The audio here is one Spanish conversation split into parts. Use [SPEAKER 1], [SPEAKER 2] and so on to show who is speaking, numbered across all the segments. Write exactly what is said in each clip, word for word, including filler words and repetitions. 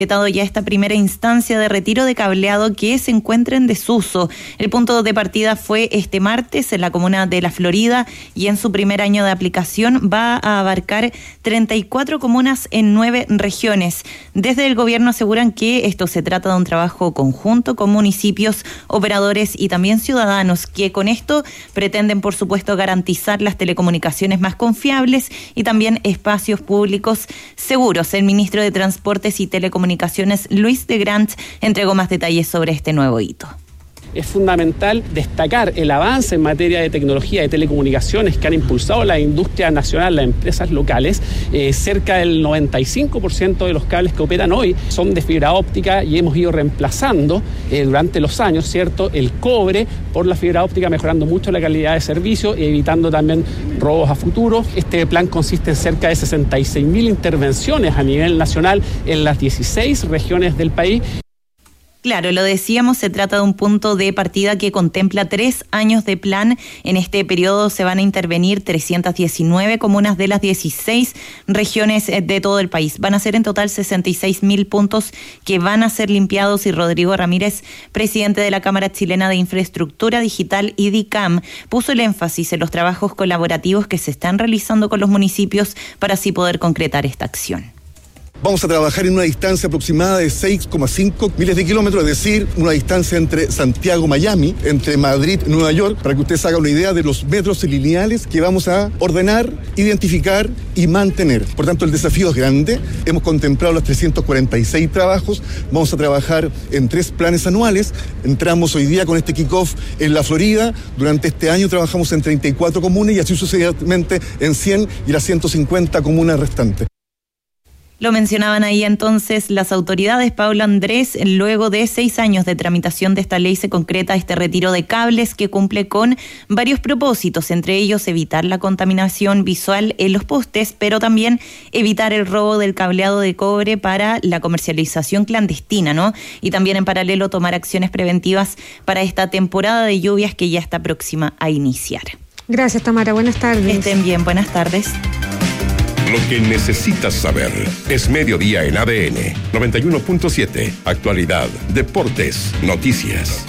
[SPEAKER 1] ya esta primera instancia de retiro de cableado que se encuentra en desuso. El punto de partida fue este martes en la comuna de La Florida y en su primer año de aplicación va a abarcar treinta y cuatro comunas en nueve regiones. Desde el gobierno aseguran que esto se trata de un trabajo conjunto con municipios, operadores y también ciudadanos, que con esto pretenden, por supuesto, garantizar las telecomunicaciones más confiables y también espacios públicos seguros. El ministro de Transportes y Telecomunicaciones, Luis de Grant, entregó más detalles sobre este nuevo hito.
[SPEAKER 2] Es fundamental destacar el avance en materia de tecnología de telecomunicaciones que han impulsado la industria nacional, las empresas locales. Eh, cerca del noventa y cinco por ciento de los cables que operan hoy son de fibra óptica y hemos ido reemplazando eh, durante los años, ¿cierto?, el cobre por la fibra óptica, mejorando mucho la calidad de servicio y evitando también robos a futuro. Este plan consiste en cerca de sesenta y seis mil intervenciones a nivel nacional en las dieciséis regiones del país.
[SPEAKER 1] Claro, lo decíamos, se trata de un punto de partida que contempla tres años de plan. En este periodo se van a intervenir trescientas diecinueve comunas de las dieciséis regiones de todo el país. Van a ser en total sesenta y seis mil puntos que van a ser limpiados, y Rodrigo Ramírez, presidente de la Cámara Chilena de Infraestructura Digital, I D I C A M, puso el énfasis en los trabajos colaborativos que se están realizando con los municipios para así poder concretar esta acción.
[SPEAKER 3] Vamos a trabajar en una distancia aproximada de seis coma cinco miles de kilómetros, es decir, una distancia entre Santiago-Miami, entre Madrid-Nueva York, para que usted se haga una idea de los metros lineales que vamos a ordenar, identificar y mantener. Por tanto, el desafío es grande. Hemos contemplado los trescientos cuarenta y seis trabajos. Vamos a trabajar en tres planes anuales. Entramos hoy día con este kickoff en La Florida. Durante este año trabajamos en treinta y cuatro comunas y así sucesivamente en cien y las ciento cincuenta comunas restantes.
[SPEAKER 1] Lo mencionaban ahí entonces las autoridades. Pablo Andrés, luego de seis años de tramitación de esta ley, se concreta este retiro de cables que cumple con varios propósitos, entre ellos evitar la contaminación visual en los postes, pero también evitar el robo del cableado de cobre para la comercialización clandestina, ¿no? Y también en paralelo tomar acciones preventivas para esta temporada de lluvias que ya está próxima a iniciar.
[SPEAKER 4] Gracias, Tamara. Buenas tardes.
[SPEAKER 1] Estén bien, buenas tardes.
[SPEAKER 5] Lo que necesitas saber es Mediodía en A D N noventa y uno punto siete. Actualidad, deportes, noticias.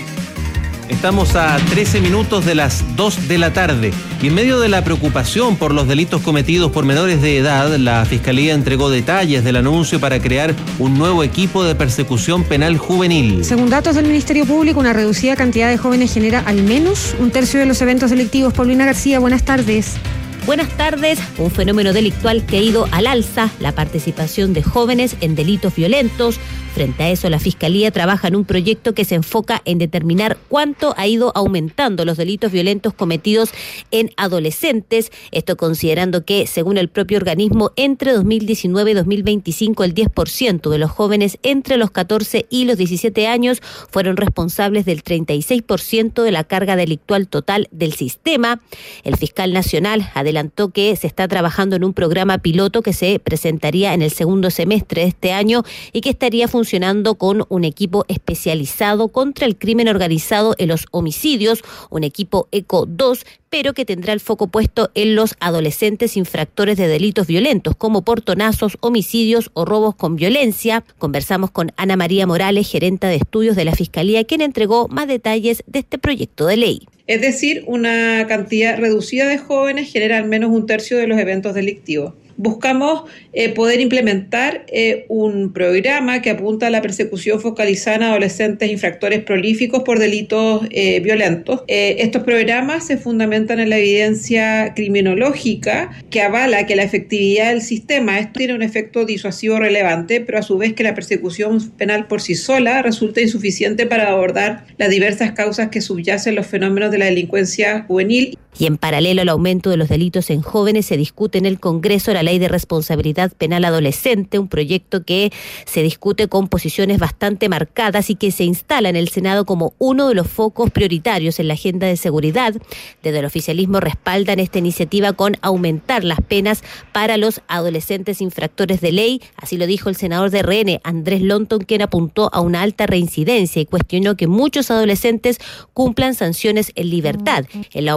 [SPEAKER 6] Estamos a trece minutos de las dos de la tarde y en medio de la preocupación por los delitos cometidos por menores de edad, la Fiscalía entregó detalles del anuncio para crear un nuevo equipo de persecución penal juvenil.
[SPEAKER 4] Según datos del Ministerio Público, una reducida cantidad de jóvenes genera al menos un tercio de los eventos delictivos. Paulina García, buenas tardes.
[SPEAKER 7] Buenas tardes. Un fenómeno delictual que ha ido al alza, la participación de jóvenes en delitos violentos. Frente a eso, la Fiscalía trabaja en un proyecto que se enfoca en determinar cuánto ha ido aumentando los delitos violentos cometidos en adolescentes. Esto considerando que, según el propio organismo, entre dos mil diecinueve y dos mil veinticinco, el diez por ciento de los jóvenes entre los catorce y los diecisiete años fueron responsables del treinta y seis por ciento de la carga delictual total del sistema. El fiscal nacional adelantó que se está trabajando en un programa piloto que se presentaría en el segundo semestre de este año y que estaría funcionando funcionando con un equipo especializado contra el crimen organizado en los homicidios, un equipo ECO dos, pero que tendrá el foco puesto en los adolescentes infractores de delitos violentos, como portonazos, homicidios o robos con violencia. Conversamos con Ana María Morales, gerenta de estudios de la Fiscalía, quien entregó más detalles de este proyecto de ley.
[SPEAKER 8] Es decir, una cantidad reducida de jóvenes genera al menos un tercio de los eventos delictivos. Buscamos eh, poder implementar eh, un programa que apunta a la persecución focalizada en adolescentes infractores prolíficos por delitos eh, violentos. Eh, estos programas se fundamentan en la evidencia criminológica que avala que la efectividad del sistema esto tiene un efecto disuasivo relevante, pero a su vez que la persecución penal por sí sola resulta insuficiente para abordar las diversas causas que subyacen los fenómenos de la delincuencia juvenil.
[SPEAKER 7] Y en paralelo al aumento de los delitos en jóvenes, se discute en el Congreso la Ley de Responsabilidad Penal Adolescente, un proyecto que se discute con posiciones bastante marcadas y que se instala en el Senado como uno de los focos prioritarios en la agenda de seguridad. Desde el oficialismo respaldan esta iniciativa con aumentar las penas para los adolescentes infractores de ley. Así lo dijo el senador de R N, Andrés Lonton, quien apuntó a una alta reincidencia y cuestionó que muchos adolescentes cumplan sanciones en libertad. En la oposición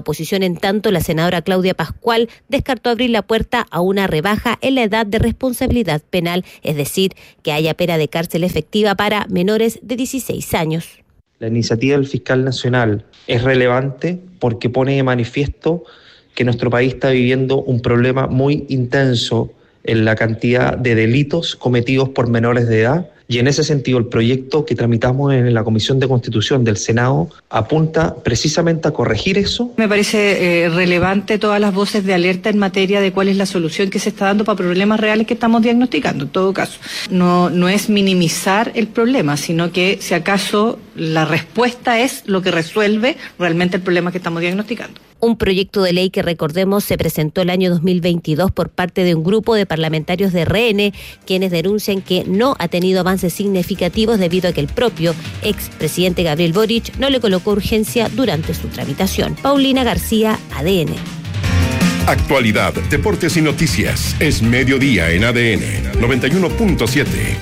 [SPEAKER 7] En tanto, la senadora Claudia Pascual descartó abrir la puerta a una rebaja en la edad de responsabilidad penal, es decir, que haya pena de cárcel efectiva para menores de dieciséis años.
[SPEAKER 9] La iniciativa del fiscal nacional es relevante porque pone de manifiesto que nuestro país está viviendo un problema muy intenso en la cantidad de delitos cometidos por menores de edad. Y en ese sentido, el proyecto que tramitamos en la Comisión de Constitución del Senado apunta precisamente a corregir eso.
[SPEAKER 10] Me parece eh, relevante todas las voces de alerta en materia de cuál es la solución que se está dando para problemas reales que estamos diagnosticando. En todo caso, no, no es minimizar el problema, sino que si acaso la respuesta es lo que resuelve realmente el problema que estamos diagnosticando.
[SPEAKER 7] Un proyecto de ley que, recordemos, se presentó el año dos mil veintidós por parte de un grupo de parlamentarios de R N, quienes denuncian que no ha tenido avances significativos debido a que el propio expresidente Gabriel Boric no le colocó urgencia durante su tramitación. Paulina García, A D N.
[SPEAKER 5] Actualidad, deportes y noticias. Es mediodía en A D N noventa y uno punto siete.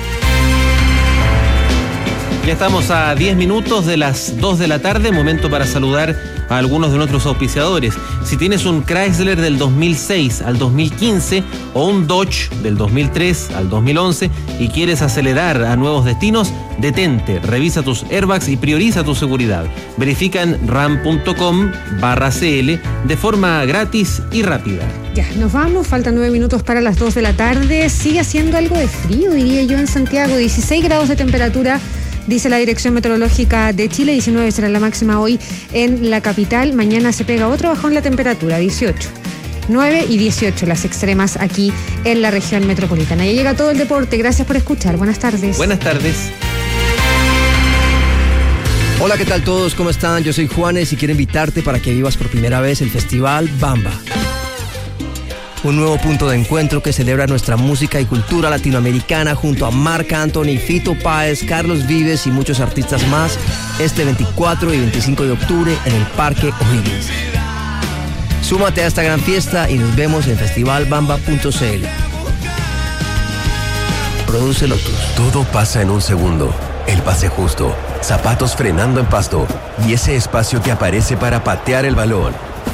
[SPEAKER 6] Ya estamos a diez minutos de las dos de la tarde, momento para saludar a algunos de nuestros auspiciadores. Si tienes un Chrysler del dos mil seis al dos mil quince o un Dodge del dos mil tres al dos mil once y quieres acelerar a nuevos destinos, detente, revisa tus airbags y prioriza tu seguridad. Verifica en ram punto com barra C L de forma gratis y rápida.
[SPEAKER 4] Ya, nos vamos, faltan nueve minutos para las dos de la tarde. Sigue haciendo algo de frío, diría yo, en Santiago, dieciséis grados de temperatura. Dice la Dirección Meteorológica de Chile, diecinueve será la máxima hoy en la capital. Mañana se pega otro bajón la temperatura, dieciocho. nueve y dieciocho las extremas aquí en la región metropolitana. Ya llega todo el deporte. Gracias por escuchar. Buenas tardes.
[SPEAKER 6] Buenas tardes.
[SPEAKER 11] Hola, ¿qué tal todos? ¿Cómo están? Yo soy Juanes y quiero invitarte para que vivas por primera vez el Festival Bamba. Un nuevo punto de encuentro que celebra nuestra música y cultura latinoamericana junto a Marc Anthony, Fito Páez, Carlos Vives y muchos artistas más este veinticuatro y veinticinco de octubre en el Parque O'Higgins. Súmate a esta gran fiesta y nos vemos en festival bamba punto c l. Produce Lotus.
[SPEAKER 12] Todo pasa en un segundo. El pase justo, zapatos frenando en pasto y ese espacio que aparece para patear el balón.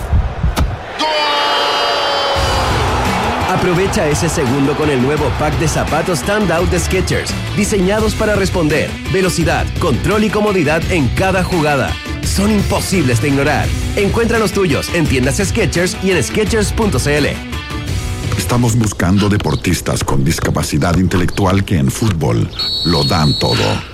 [SPEAKER 12] Aprovecha ese segundo con el nuevo pack de zapatos Standout de Skechers, diseñados para responder, velocidad, control y comodidad en cada jugada. Son imposibles de ignorar. Encuentra los tuyos en tiendas Skechers y en skechers punto c l.
[SPEAKER 13] Estamos buscando deportistas con discapacidad intelectual que en fútbol lo dan todo.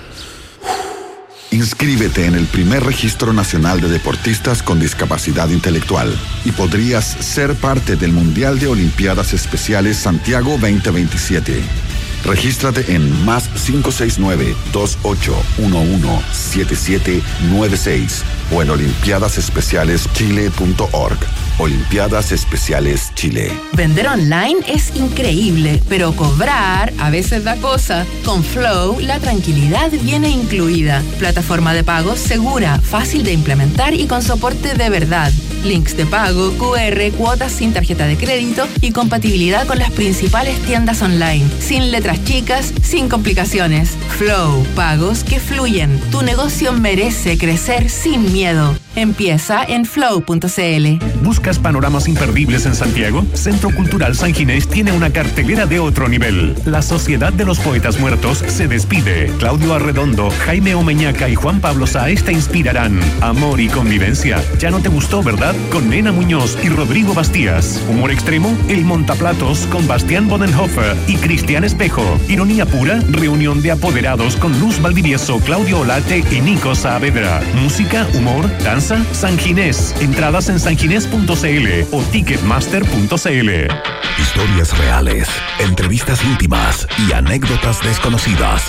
[SPEAKER 13] Inscríbete en el primer registro nacional de deportistas con discapacidad intelectual y podrías ser parte del Mundial de Olimpiadas Especiales Santiago veinte veintisiete. Regístrate en más cinco seis nueve, dos ocho uno uno, siete siete nueve seis o en olimpiadas especiales chile punto org. Olimpiadas Especiales Chile.
[SPEAKER 14] Vender online es increíble, pero cobrar a veces da cosa. Con Flow, la tranquilidad viene incluida. Plataforma de pagos segura, fácil de implementar y con soporte de verdad. Links de pago, Q R, cuotas sin tarjeta de crédito y compatibilidad con las principales tiendas online. Sin letras chicas, sin complicaciones. Flow, pagos que fluyen. Tu negocio merece crecer sin miedo. Empieza en flow punto c l.
[SPEAKER 15] ¿Buscas panoramas imperdibles en Santiago? Centro Cultural San Ginés tiene una cartelera de otro nivel. La Sociedad de los Poetas Muertos se despide. Claudio Arredondo, Jaime Omeñaca y Juan Pablo Sáez te inspirarán. Amor y convivencia. ¿Ya no te gustó, verdad? Con Nena Muñoz y Rodrigo Bastías. Humor extremo, El Montaplatos con Bastián Bodenhofer y Cristian Espejo. Ironía pura, reunión de apoderados con Luz Valdivieso, Claudio Olate y Nico Saavedra. Música, humor, danza, San Ginés. Entradas en sanginés punto c l o ticketmaster punto c l.
[SPEAKER 16] Historias reales, entrevistas íntimas y anécdotas desconocidas.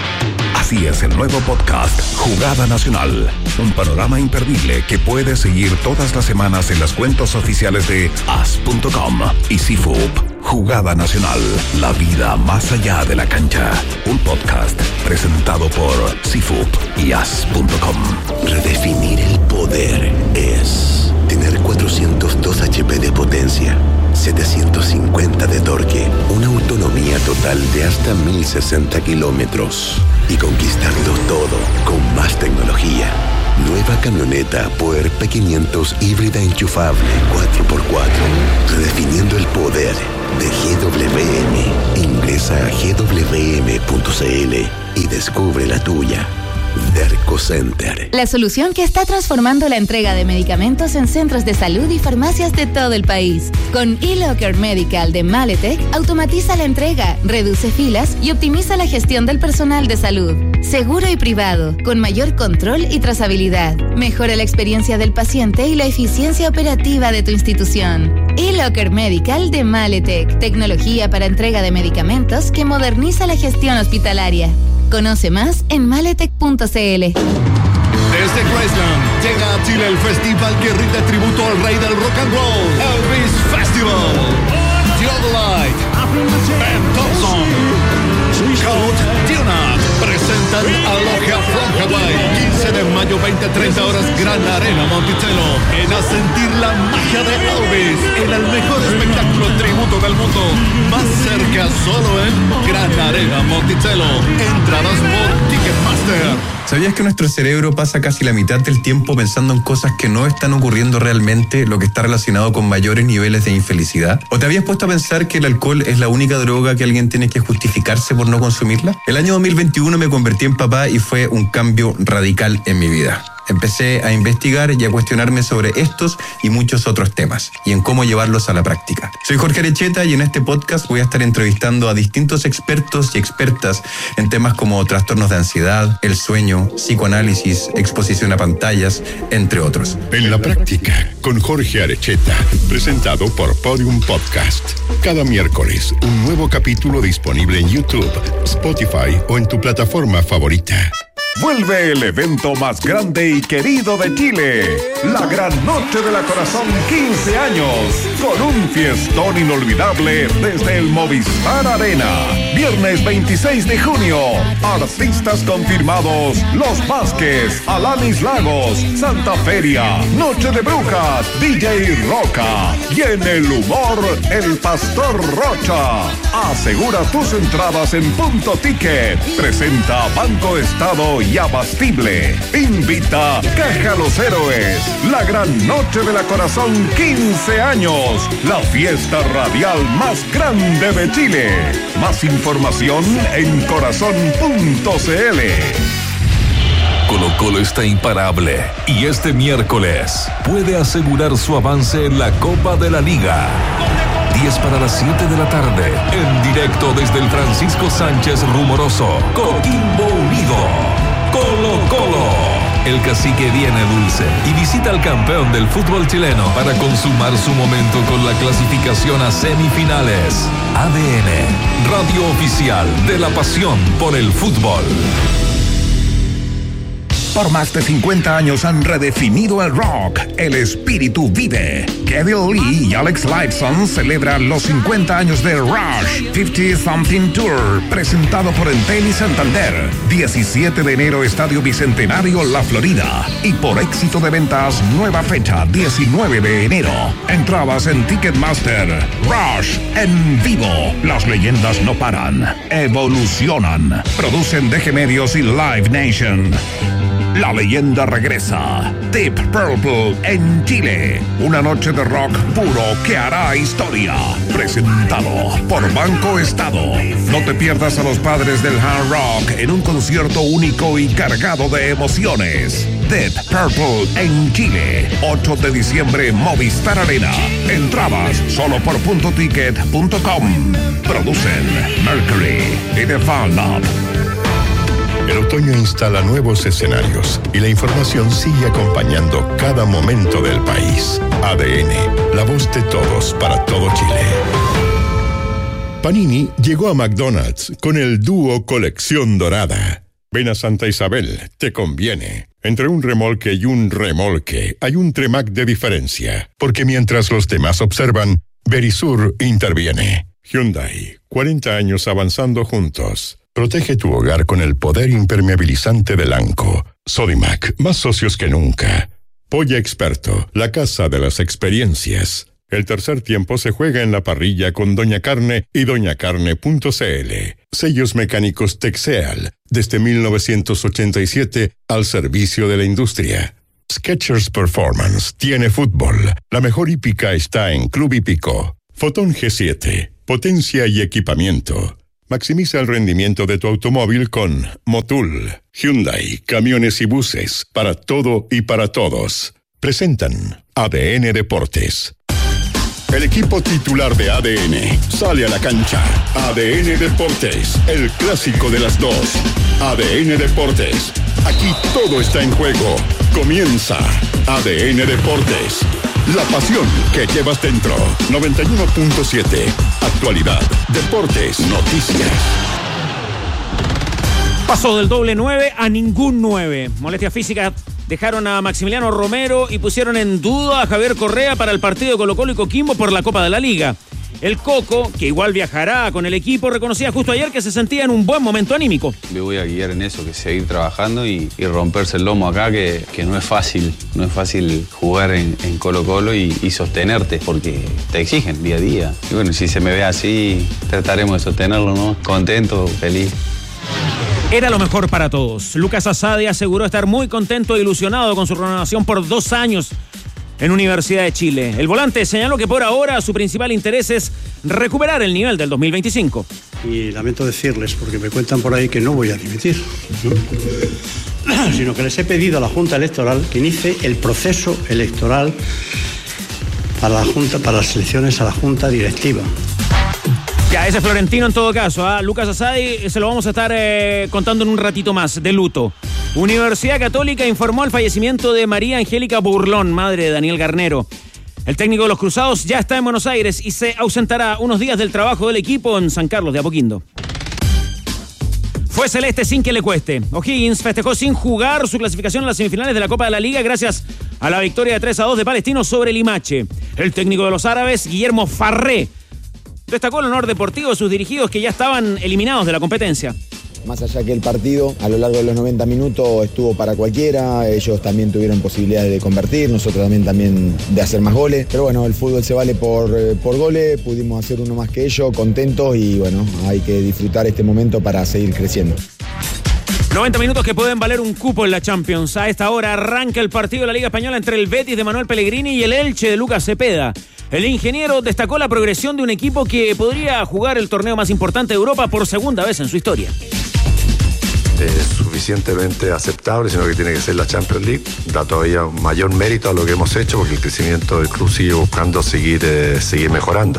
[SPEAKER 16] Así es el nuevo podcast Jugada Nacional. Un panorama imperdible que puedes seguir todas las semanas en las cuentas oficiales de as punto com y C F U P. Jugada Nacional, la vida más allá de la cancha. Un podcast presentado por C F U P y as punto com.
[SPEAKER 17] Redefinir el poder es tener cuatrocientos dos HP de potencia, setecientos cincuenta de torque, una autonomía total de hasta mil sesenta kilómetros y conquistarlo todo con más tecnología. Nueva camioneta Puer P quinientos híbrida enchufable cuatro por cuatro. Redefiniendo el poder de G W M. Ingresa a g w m punto c l y descubre la tuya. Derco Center.
[SPEAKER 18] La solución que está transformando la entrega de medicamentos en centros de salud y farmacias de todo el país. Con eLocker Medical de Maletec, automatiza la entrega, reduce filas y optimiza la gestión del personal de salud. Seguro y privado, con mayor control y trazabilidad. Mejora la experiencia del paciente y la eficiencia operativa de tu institución. eLocker Medical de Maletec. Tecnología para entrega de medicamentos que moderniza la gestión hospitalaria. Conoce más en maletec punto c l.
[SPEAKER 19] Desde Graceland llega a Chile el festival que rinde tributo al rey del rock and roll, Elvis Festival. Theodolite, Ben Thompson, Count Duna presentan Aloha from Hawaii. quince de mayo, veinte a treinta horas, Gran Arena Monticello. En a sentir la magia de Elvis en el mejor espectáculo tributo del mundo. Más cerca solo en Gran Arena Monticello. Entradas por Ticketmaster.
[SPEAKER 20] ¿Sabías que nuestro cerebro pasa casi la mitad del tiempo pensando en cosas que no están ocurriendo realmente, lo que está relacionado con mayores niveles de infelicidad? ¿O te habías puesto a pensar que el alcohol es la única droga que alguien tiene que justificarse por no consumirla? El año dos mil veintiuno me convertí en papá y fue un cambio radical en mi vida. Empecé a investigar y a cuestionarme sobre estos y muchos otros temas y en cómo llevarlos a la práctica. Soy Jorge Arecheta y en este podcast voy a estar entrevistando a distintos expertos y expertas en temas como trastornos de ansiedad, el sueño, psicoanálisis, exposición a pantallas, entre otros.
[SPEAKER 5] En la práctica, con Jorge Arecheta, presentado por Podium Podcast. Cada miércoles, un nuevo capítulo disponible en YouTube, Spotify o en tu plataforma favorita.
[SPEAKER 21] Vuelve el evento más grande y querido de Chile, la Gran Noche de la Corazón quince años, con un fiestón inolvidable desde el Movistar Arena. Viernes veintiséis de junio, artistas confirmados, Los Vázquez, Alanis Lagos, Santa Feria, Noche de Brujas, D J Roca y en el humor, el Pastor Rocha. Asegura tus entradas en Punto Ticket. Presenta Banco Estado y Abastible. Invita Caja Los Héroes. La Gran Noche de la Corazón quince años. La fiesta radial más grande de Chile. Más información en corazón punto c l.
[SPEAKER 16] Colo Colo está imparable y este miércoles puede asegurar su avance en la Copa de la Liga. diez para las siete de la tarde, en directo desde el Francisco Sánchez Rumoroso, Coquimbo Unido. Colo Colo. El cacique viene dulce y visita al campeón del fútbol chileno para consumar su momento con la clasificación a semifinales. A D N, radio oficial de la pasión por el fútbol.
[SPEAKER 21] Por más de cincuenta años han redefinido el rock. El espíritu vive. Kevin Lee y Alex Lifeson celebran los cincuenta años de Rush cincuenta Something Tour, presentado por Entel y Santander. diecisiete de enero, Estadio Bicentenario, La Florida. Y por éxito de ventas, nueva fecha, diecinueve de enero. Entradas en Ticketmaster. Rush en vivo. Las leyendas no paran, evolucionan. Producen D G Medios y Live Nation. La leyenda regresa. Deep Purple en Chile. Una noche de rock puro que hará historia. Presentado por Banco Estado. No te pierdas a los padres del hard rock en un concierto único y cargado de emociones. Deep Purple en Chile. ocho de diciembre, Movistar Arena. Entradas solo por punto ticket punto com. Producen Mercury y The Fan Up.
[SPEAKER 5] El otoño instala nuevos escenarios y la información sigue acompañando cada momento del país. A D N, la voz de todos para todo Chile. Panini llegó a McDonald's con el dúo Colección Dorada. Ven a Santa Isabel, te conviene. Entre un remolque y un remolque hay un Tremac de diferencia, porque mientras los demás observan, Verisur interviene. Hyundai, cuarenta años avanzando juntos. Protege tu hogar con el poder impermeabilizante de Lanco. Sodimac, más socios que nunca. Polla Experto, la casa de las experiencias. El tercer tiempo se juega en la parrilla con Doña Carne y doña carne punto c l. Sellos mecánicos Texeal, desde mil novecientos ochenta y siete al servicio de la industria. Skechers Performance tiene fútbol. La mejor hípica está en Club Hípico. Fotón G siete, potencia y equipamiento. Maximiza el rendimiento de tu automóvil con Motul. Hyundai, camiones y buses, para todo y para todos. Presentan A D N Deportes. El equipo titular de A D N sale a la cancha. A D N Deportes, el clásico de las dos. A D N Deportes, aquí todo está en juego. Comienza A D N Deportes, la pasión que llevas dentro. noventa y uno punto siete, actualidad, deportes, noticias.
[SPEAKER 2] Pasó del doble nueve a ningún nueve. Molestias físicas dejaron a Maximiliano Romero y pusieron en duda a Javier Correa para el partido de Colo-Colo y Coquimbo por la Copa de la Liga. El Coco, que igual viajará con el equipo, reconocía justo ayer que se sentía en un buen momento anímico.
[SPEAKER 22] Me voy a guiar en eso, que seguir trabajando y, y romperse el lomo acá, que, que no es fácil. No es fácil jugar en, en Colo-Colo y, y sostenerte, porque te exigen día a día. Y bueno, si se me ve así, trataremos de sostenerlo, ¿no? Contento, feliz.
[SPEAKER 2] Era lo mejor para todos. Lucas Asadi aseguró estar muy contento e ilusionado con su renovación por dos años en Universidad de Chile. El volante señaló que por ahora su principal interés es recuperar el nivel del dos mil veinticinco.
[SPEAKER 23] Y lamento decirles, porque me cuentan por ahí que no voy a dimitir, ¿no? Sino que les he pedido a la Junta Electoral que inicie el proceso electoral para la Junta, para las elecciones a la Junta Directiva.
[SPEAKER 2] Ya, ese Florentino en todo caso. ¿eh? Lucas Asadi se lo vamos a estar eh, contando en un ratito más, de luto. Universidad Católica informó el fallecimiento de María Angélica Burlón, madre de Daniel Garnero. El técnico de los Cruzados ya está en Buenos Aires y se ausentará unos días del trabajo del equipo en San Carlos de Apoquindo. Fue celeste sin que le cueste. O'Higgins festejó sin jugar su clasificación a las semifinales de la Copa de la Liga gracias a la victoria de tres a dos de Palestino sobre Limache. El técnico de los árabes, Guillermo Farré, destacó el honor deportivo de sus dirigidos que ya estaban eliminados de la competencia.
[SPEAKER 24] Más allá que el partido, a lo largo de los noventa minutos estuvo para cualquiera, ellos también tuvieron posibilidades de convertir, nosotros también, también de hacer más goles, pero bueno, el fútbol se vale por, por goles, pudimos hacer uno más que ellos, contentos y bueno, hay que disfrutar este momento para seguir creciendo.
[SPEAKER 2] noventa minutos que pueden valer un cupo en la Champions. A esta hora arranca el partido de la Liga Española entre el Betis de Manuel Pellegrini y el Elche de Lucas Cepeda. El ingeniero destacó la progresión de un equipo que podría jugar el torneo más importante de Europa por segunda vez en su historia.
[SPEAKER 25] Es suficientemente aceptable, sino que tiene que ser la Champions League. Da todavía un mayor mérito a lo que hemos hecho, porque el crecimiento del club sigue buscando seguir, eh, seguir mejorando.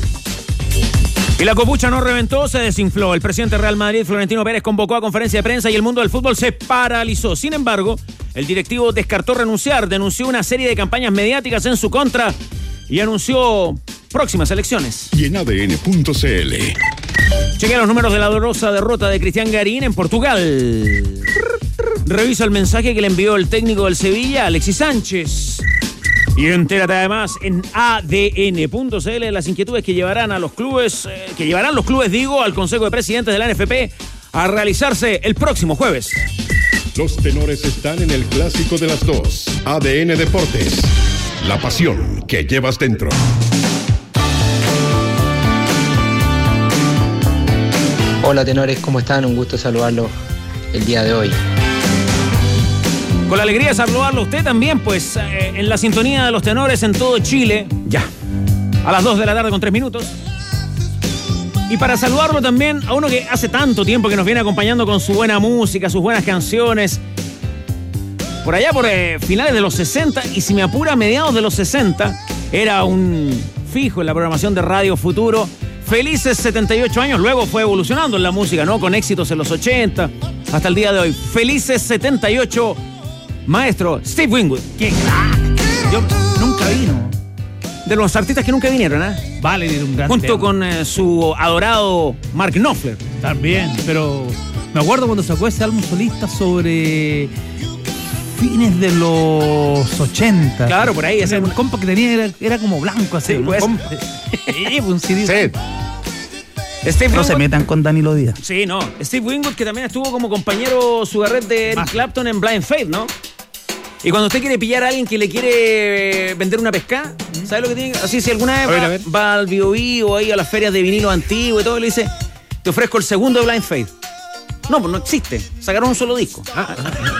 [SPEAKER 2] Y la copucha no reventó, se desinfló. El presidente del Real Madrid, Florentino Pérez, convocó a conferencia de prensa y el mundo del fútbol se paralizó. Sin embargo, el directivo descartó renunciar, denunció una serie de campañas mediáticas en su contra y anunció próximas elecciones.
[SPEAKER 5] Y en A D N punto C L.
[SPEAKER 2] Chequea los números de la dolorosa derrota de Cristian Garín en Portugal. Revisa el mensaje que le envió el técnico del Sevilla, Alexis Sánchez. Y entérate además en A D N punto C L las inquietudes que llevarán a los clubes, eh, que llevarán los clubes, digo, al Consejo de Presidentes de la N F P a realizarse el próximo jueves.
[SPEAKER 5] Los tenores están en el clásico de las dos. A D N Deportes, la pasión que llevas dentro.
[SPEAKER 26] Hola tenores, ¿cómo están? Un gusto saludarlos el día de hoy.
[SPEAKER 2] Con la alegría de saludarlo a usted también, pues eh, en la sintonía de los tenores en todo Chile, ya, a las dos de la tarde con tres minutos. Y para saludarlo también a uno que hace tanto tiempo que nos viene acompañando con su buena música, sus buenas canciones. Por allá por eh, finales de los sesenta y si me apura mediados de los sesenta, era un fijo en la programación de Radio Futuro. Felices setenta y ocho años, luego fue evolucionando en la música, ¿no? Con éxitos en los ochenta, hasta el día de hoy. Felices setenta y ocho, maestro Steve Winwood.
[SPEAKER 27] ¡Qué crack! Yo nunca vino.
[SPEAKER 2] De los artistas que nunca vinieron, ¿eh?
[SPEAKER 27] Vale, de un gran
[SPEAKER 2] Junto
[SPEAKER 27] tema.
[SPEAKER 2] con eh, su adorado Mark Knopfler.
[SPEAKER 27] También, pero me acuerdo cuando sacó ese álbum solista sobre fines de los ochenta.
[SPEAKER 2] Claro, por ahí.
[SPEAKER 27] Ese un compa que tenía era, era como blanco así.
[SPEAKER 2] Sí, pues.
[SPEAKER 27] Un, compa, sí, un C D.
[SPEAKER 2] Sí.
[SPEAKER 27] Steve no Winwood, se metan con Danilo Díaz.
[SPEAKER 2] Sí, no. Steve Winwood, que también estuvo como compañero Sugarret de Eric Clapton en Blind Faith, ¿no? Y cuando usted quiere pillar a alguien que le quiere vender una pesca, ¿sabe lo que tiene? Así, si alguna vez
[SPEAKER 27] a ver,
[SPEAKER 2] va,
[SPEAKER 27] a ver.
[SPEAKER 2] va al Bio Bio o ahí a las ferias de vinilo antiguo y todo, y le dice, te ofrezco el segundo de Blind Faith. No, pues no existe. Sacaron un solo disco. Ah.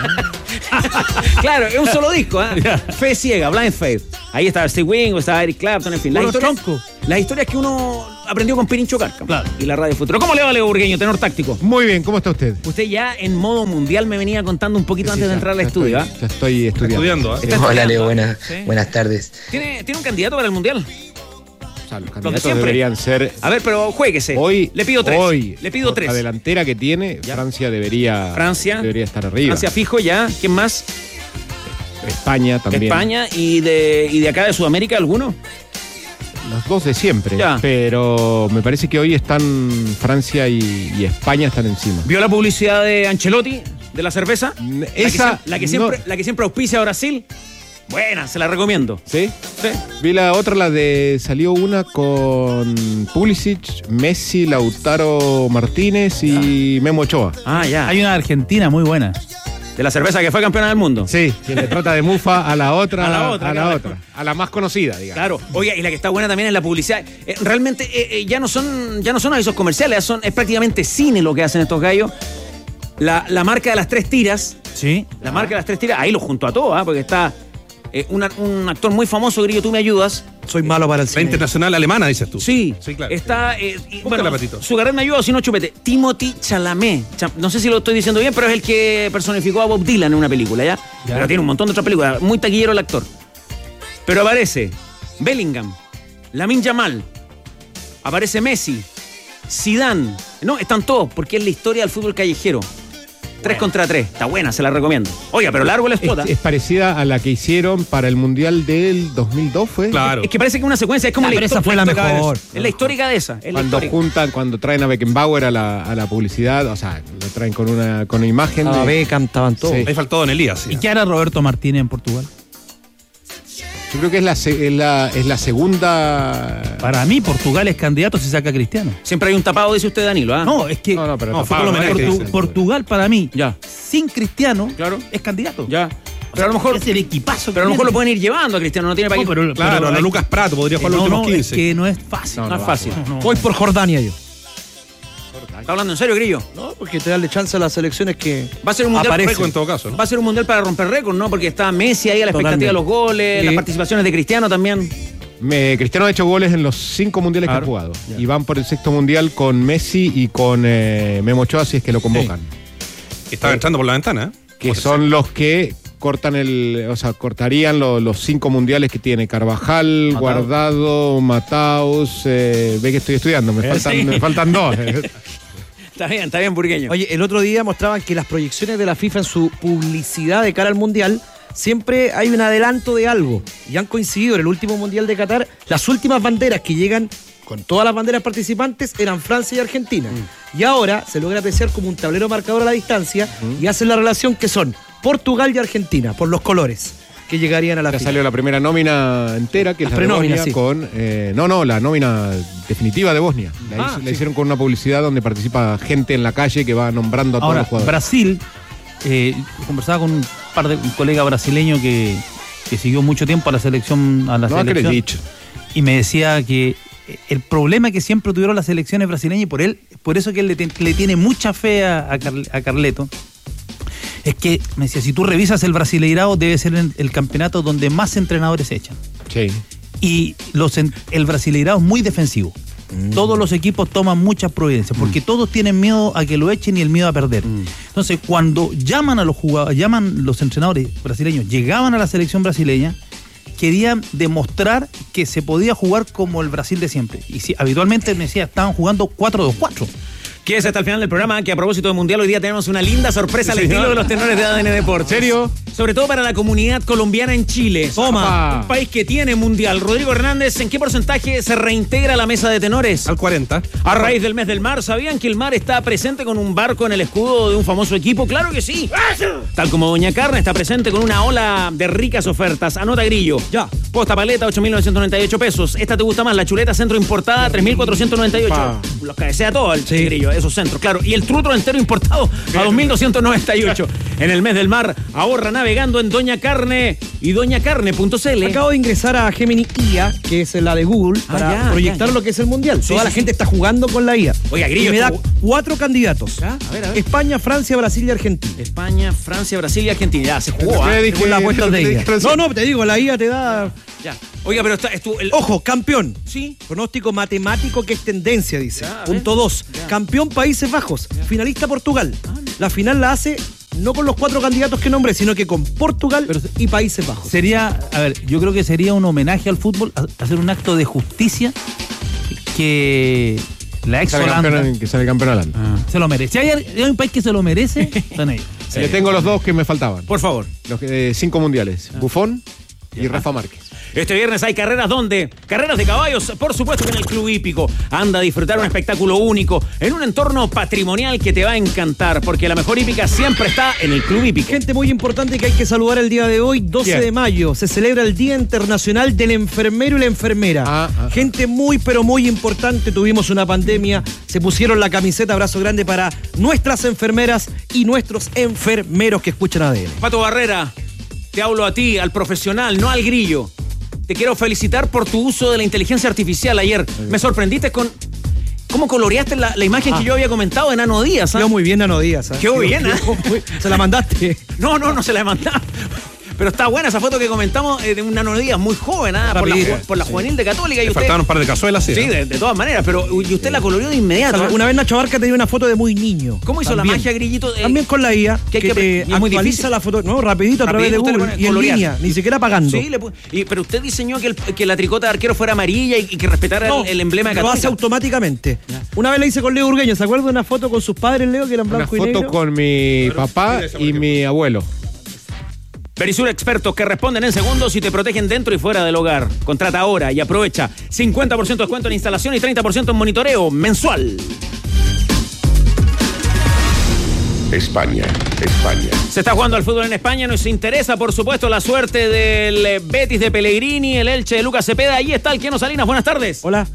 [SPEAKER 2] Claro, es un solo disco, ¿eh? Yeah. Fe ciega, Blind Faith. Ahí estaba Steve Wingo, estaba Eric Clapton, en fin. Las historias, las historias que uno aprendió con Pirincho Cárcamo. Claro. Y la Radio Futuro. ¿Cómo le va, Leo Burgueño, tenor táctico?
[SPEAKER 1] Muy bien, ¿cómo está usted?
[SPEAKER 2] Usted ya en modo mundial me venía contando un poquito sí, antes sí, de entrar al estudio,
[SPEAKER 1] ¿ah? ¿eh? Ya estoy estudiando.
[SPEAKER 26] estudiando ¿eh? Hola, estudiando, Leo, buenas, ¿sí? buenas tardes.
[SPEAKER 2] ¿Tiene, ¿Tiene un candidato para el mundial?
[SPEAKER 1] O sea, los candidatos deberían ser...
[SPEAKER 2] A ver, pero juéguese.
[SPEAKER 1] Hoy,
[SPEAKER 2] le pido tres.
[SPEAKER 1] Hoy,
[SPEAKER 2] le pido tres.
[SPEAKER 1] La delantera que tiene, ya. Francia debería...
[SPEAKER 2] Francia.
[SPEAKER 1] Debería estar arriba.
[SPEAKER 2] Francia fijo ya. ¿Quién más?
[SPEAKER 1] España también.
[SPEAKER 2] España. ¿Y de, y de acá de Sudamérica alguno?
[SPEAKER 1] Los dos de siempre. Ya. Pero me parece que hoy están Francia y, y España están encima.
[SPEAKER 2] ¿Vio la publicidad de Ancelotti, de la cerveza?
[SPEAKER 1] Esa...
[SPEAKER 2] La que, la que siempre, no. la que siempre auspicia a Brasil. Buena, se la recomiendo.
[SPEAKER 1] ¿Sí? Sí. Vi la otra, la de... Salió una con Pulisic, Messi, Lautaro Martínez y ya. Memo Ochoa.
[SPEAKER 2] Ah, ya.
[SPEAKER 27] Hay una Argentina muy buena.
[SPEAKER 2] De la cerveza que fue campeona del mundo.
[SPEAKER 1] Sí, que le trata de mufa a la otra.
[SPEAKER 2] A la otra.
[SPEAKER 1] A la otra. A la más conocida, digamos.
[SPEAKER 2] Claro. Oye, y la que está buena también es la publicidad. Eh, realmente eh, eh, ya no son ya no son avisos comerciales, son, es prácticamente cine lo que hacen estos gallos. La, la marca de las tres tiras.
[SPEAKER 27] Sí.
[SPEAKER 2] La marca de las tres tiras. Ahí lo junto a todo, ¿eh? Porque está... Eh, una, un actor muy famoso, Grillo, tú me ayudas.
[SPEAKER 1] Soy malo para el cine.
[SPEAKER 3] La internacional alemana, dices tú.
[SPEAKER 2] Sí, sí, claro. Está, eh, y, bueno, su carrera me ayuda, si no chupete. Timothy Chalamet. No sé si lo estoy diciendo bien, pero es el que personificó a Bob Dylan en una película, ¿ya? ya. Pero tiene un montón de otras películas. Muy taquillero el actor. Pero aparece Bellingham, Lamine Yamal, aparece Messi, Zidane. No, están todos, porque es la historia del fútbol callejero. Tres contra tres, está buena, se la recomiendo. Oiga, pero largo la espota.
[SPEAKER 1] Es, es parecida a la que hicieron para el Mundial del dos mil dos, ¿fue?
[SPEAKER 2] Claro. Es, es que parece que una secuencia es como
[SPEAKER 27] la,
[SPEAKER 2] la,
[SPEAKER 27] esa fue la mejor.
[SPEAKER 2] Es la histórica de esa. Es
[SPEAKER 1] cuando juntan, cuando traen a Beckenbauer a la, a la publicidad, o sea, lo traen con una, con una imagen.
[SPEAKER 27] A de... Beckham estaban todos.
[SPEAKER 3] Sí. Ahí faltó Don Elías. Sí.
[SPEAKER 27] ¿Y qué hará Roberto Martínez en Portugal?
[SPEAKER 1] Yo creo que es la, es la, es la segunda...
[SPEAKER 27] Para mí, Portugal es candidato si saca a Cristiano.
[SPEAKER 2] Siempre hay un tapado, dice usted, Danilo. ¿ah?
[SPEAKER 27] No, es que
[SPEAKER 1] no, no, pero
[SPEAKER 27] no,
[SPEAKER 1] tapado,
[SPEAKER 27] no, Portu Portugal, para mí,
[SPEAKER 2] ya.
[SPEAKER 27] sin Cristiano,
[SPEAKER 2] claro.
[SPEAKER 27] es candidato.
[SPEAKER 2] Ya. Pero a lo mejor...
[SPEAKER 27] Es el equipazo.
[SPEAKER 2] Pero a lo mejor lo pueden ir llevando a Cristiano, no tiene para
[SPEAKER 3] no, pero, Claro, pero, no, Lucas Prato podría jugar
[SPEAKER 27] no,
[SPEAKER 3] los últimos
[SPEAKER 27] no,
[SPEAKER 3] quince.
[SPEAKER 27] Es que no es fácil.
[SPEAKER 2] No, no, no es fácil.
[SPEAKER 27] No, no. Voy por Jordania yo.
[SPEAKER 2] ¿Está hablando en serio, Grillo?
[SPEAKER 27] No, porque te darle chance a las selecciones que
[SPEAKER 2] va a ser un mundial
[SPEAKER 3] aparecen. Récord en todo caso, ¿no?
[SPEAKER 2] Va a ser un mundial para romper récord, ¿no? Porque está Messi ahí a la Totalmente. expectativa de los goles, sí. las participaciones de Cristiano también.
[SPEAKER 1] Me, Cristiano ha hecho goles en los cinco mundiales claro. que ha jugado. Ya. Y van por el sexto mundial con Messi y con eh, Memo Ochoa, si es que lo convocan.
[SPEAKER 3] Sí. Estaba eh, entrando por la ventana, ¿eh?
[SPEAKER 1] Que son ser. los que cortan el, o sea, cortarían lo, los cinco mundiales que tiene Carvajal, Matao. Guardado, Mataus, eh, ve que estoy estudiando, me, faltan, sí. me faltan dos.
[SPEAKER 2] Está bien, está bien, Burgueño.
[SPEAKER 27] Oye, el otro día mostraban que las proyecciones de la FIFA en su publicidad de cara al Mundial siempre hay un adelanto de algo. Y han coincidido en el último Mundial de Qatar, las últimas banderas que llegan con todas las banderas participantes eran Francia y Argentina. Mm. Y ahora se logra apreciar como un tablero marcador a la distancia mm. y hacen la relación que son Portugal y Argentina, por los colores que llegarían a la
[SPEAKER 1] ya
[SPEAKER 27] FIFA.
[SPEAKER 1] Salió la primera nómina entera, que es la de Bosnia, sí. con... Eh, no, no, la nómina definitiva de Bosnia. La, ah, hizo, sí. la hicieron con una publicidad donde participa gente en la calle que va nombrando a
[SPEAKER 27] ahora,
[SPEAKER 1] todos los jugadores.
[SPEAKER 27] Brasil, eh, conversaba con un par de un colega brasileño que, que siguió mucho tiempo a la selección, a la
[SPEAKER 1] no,
[SPEAKER 27] selección
[SPEAKER 1] que le he dicho.
[SPEAKER 27] Y me decía que el problema que siempre tuvieron las selecciones brasileñas, y por él, por eso que él le, te, le tiene mucha fe a, a, Car, a Carleto, es que, me decía, si tú revisas el Brasileirao, debe ser el, el campeonato donde más entrenadores se echan.
[SPEAKER 1] Sí.
[SPEAKER 27] Y los, el Brasileirao es muy defensivo. Mm. Todos los equipos toman muchas providencias, porque mm. todos tienen miedo a que lo echen y el miedo a perder. Mm. Entonces, cuando llaman a los jugadores, llaman los entrenadores brasileños, llegaban a la selección brasileña, querían demostrar que se podía jugar como el Brasil de siempre. Y si, habitualmente, me decía, estaban jugando cuatro dos cuatro.
[SPEAKER 2] Quédese hasta el final del programa, que a propósito del Mundial hoy día tenemos una linda sorpresa al estilo de los tenores de A D N Deportes.
[SPEAKER 1] ¿En serio?
[SPEAKER 2] Sobre todo para la comunidad colombiana en Chile.
[SPEAKER 27] Toma.
[SPEAKER 2] Un país que tiene Mundial. Rodrigo Hernández, ¿en qué porcentaje se reintegra la mesa de tenores?
[SPEAKER 3] Al cuarenta.
[SPEAKER 2] A raíz del mes del mar, ¿sabían que el mar está presente con un barco en el escudo de un famoso equipo? ¡Claro que sí! Tal como Doña Carne está presente con una ola de ricas ofertas. Anota, Grillo.
[SPEAKER 27] Ya.
[SPEAKER 2] Posta paleta, ocho mil novecientos noventa y ocho pesos. ¿Esta te gusta más? La chuleta centro importada, tres mil cuatrocientos noventa y ocho. Pa. Los cabecea todo el sí. Grillo, esos centros, claro. Y el trutro entero importado a dos mil doscientos noventa y ocho. En el mes del mar, ahorra navegando en Doña Carne y doña carne punto c l.
[SPEAKER 27] Acabo de ingresar a Gemini I A, que es la de Google,
[SPEAKER 2] Ah,
[SPEAKER 27] para
[SPEAKER 2] ya,
[SPEAKER 27] proyectar
[SPEAKER 2] ya, ya.
[SPEAKER 27] lo que es el Mundial.
[SPEAKER 2] Sí,
[SPEAKER 27] Toda
[SPEAKER 2] sí,
[SPEAKER 27] la
[SPEAKER 2] sí.
[SPEAKER 27] gente está jugando con la I A.
[SPEAKER 2] Oiga, Grillo,
[SPEAKER 27] y me da
[SPEAKER 2] esto-
[SPEAKER 27] cuatro candidatos.
[SPEAKER 2] A ver, a ver.
[SPEAKER 27] España, Francia, Brasil y Argentina.
[SPEAKER 2] España, Francia, Brasil y Argentina. Ya, se jugó, ¿ah?
[SPEAKER 27] ¿Qué dije? Según las apuestas de
[SPEAKER 2] Te
[SPEAKER 27] I
[SPEAKER 2] dije
[SPEAKER 27] A.
[SPEAKER 2] Francia.
[SPEAKER 27] No, no, te digo, la I A te da...
[SPEAKER 2] Ya. Oiga, pero está... estu- el-
[SPEAKER 27] Ojo, campeón.
[SPEAKER 2] Sí.
[SPEAKER 27] Pronóstico matemático que es tendencia, dice.
[SPEAKER 2] Ya, a ver.
[SPEAKER 27] Punto dos.
[SPEAKER 2] Ya.
[SPEAKER 27] Campeón Países Bajos. Finalista Portugal. La final la hace no con los cuatro candidatos que nombré, sino que con Portugal y Países Bajos.
[SPEAKER 4] Sería, a ver, yo creo que sería un homenaje al fútbol, a- hacer un acto de justicia que la ex
[SPEAKER 1] Sale
[SPEAKER 4] Holanda
[SPEAKER 1] campeón, que sale campeón Holanda.
[SPEAKER 4] se lo merece. Si hay, hay un país que se lo merece, son ellos.
[SPEAKER 1] Le tengo los dos que me faltaban.
[SPEAKER 2] Por favor.
[SPEAKER 1] Los que- eh, cinco mundiales. Buffon y Rafa Márquez.
[SPEAKER 2] Este viernes hay carreras donde, carreras de caballos, por supuesto que en el Club Hípico. Anda a disfrutar un espectáculo único en un entorno patrimonial que te va a encantar, porque la mejor hípica siempre está en el Club Hípico.
[SPEAKER 27] Gente muy importante que hay que saludar el día de hoy, doce
[SPEAKER 2] Bien.
[SPEAKER 27] de mayo, se celebra el Día Internacional del Enfermero y la Enfermera.
[SPEAKER 1] Ah, ah,
[SPEAKER 27] Gente muy pero muy importante, tuvimos una pandemia, se pusieron la camiseta, abrazo grande para nuestras enfermeras y nuestros enfermeros que escuchan A D N.
[SPEAKER 2] Pato Barrera, te hablo a ti, al profesional, no al grillo. Te quiero felicitar por tu uso de la inteligencia artificial ayer. Me sorprendiste con cómo coloreaste la, la imagen
[SPEAKER 27] Ah.
[SPEAKER 2] que yo había comentado de Nano Díaz. ¿Ah?
[SPEAKER 27] Quedó muy bien Nano Díaz. ¿eh?
[SPEAKER 2] Quedó bien, ¿ah?
[SPEAKER 27] muy- Se la mandaste.
[SPEAKER 2] No, no, no se la he mandado. Pero está buena esa foto que comentamos eh, de un Nano Díaz muy joven, ¿ah? por, la,
[SPEAKER 27] Rapidito,
[SPEAKER 2] ju- por la juvenil de Católica. Y
[SPEAKER 3] Le
[SPEAKER 2] usted,
[SPEAKER 3] faltaban un par de cazuelas, sí.
[SPEAKER 2] sí,
[SPEAKER 3] ¿eh?
[SPEAKER 2] de, de todas maneras, pero y usted la coloreó de inmediato. ¿ah?
[SPEAKER 27] Una vez Nacho Barca tenía una foto de muy niño.
[SPEAKER 2] ¿Cómo hizo
[SPEAKER 27] También.
[SPEAKER 2] la magia, Grillito? Eh,
[SPEAKER 27] También con la I A,
[SPEAKER 2] que
[SPEAKER 27] que,
[SPEAKER 2] hay que
[SPEAKER 27] te
[SPEAKER 2] pre- y es muy
[SPEAKER 27] actualiza
[SPEAKER 2] difícil.
[SPEAKER 27] la foto, no, rapidito a través de
[SPEAKER 2] Rapidito, usted le
[SPEAKER 27] Google
[SPEAKER 2] pone
[SPEAKER 27] y en
[SPEAKER 2] colorear.
[SPEAKER 27] línea, ni siquiera pagando.
[SPEAKER 2] Sí, le pu- y, pero usted diseñó que, el- que la tricota de arquero fuera amarilla y, y que respetara
[SPEAKER 27] No,
[SPEAKER 2] el, el emblema de
[SPEAKER 27] lo hace
[SPEAKER 2] Católica.
[SPEAKER 27] automáticamente. Una vez la hice con Leo Urgueño, ¿se acuerda de una foto con sus padres, Leo, que eran
[SPEAKER 1] Una
[SPEAKER 27] blanco y
[SPEAKER 1] foto
[SPEAKER 27] negro?
[SPEAKER 1] con mi papá y mi abuelo.
[SPEAKER 2] Verisur expertos que responden en segundos y te protegen dentro y fuera del hogar. Contrata ahora y aprovecha cincuenta por ciento de descuento en instalación y treinta por ciento en monitoreo mensual.
[SPEAKER 21] España, España.
[SPEAKER 2] Se está jugando al fútbol en España. Nos interesa, por supuesto, la suerte del eh, Betis de Pellegrini, el Elche de Lucas Cepeda. Ahí está el Keno Salinas. Buenas tardes.
[SPEAKER 27] Hola.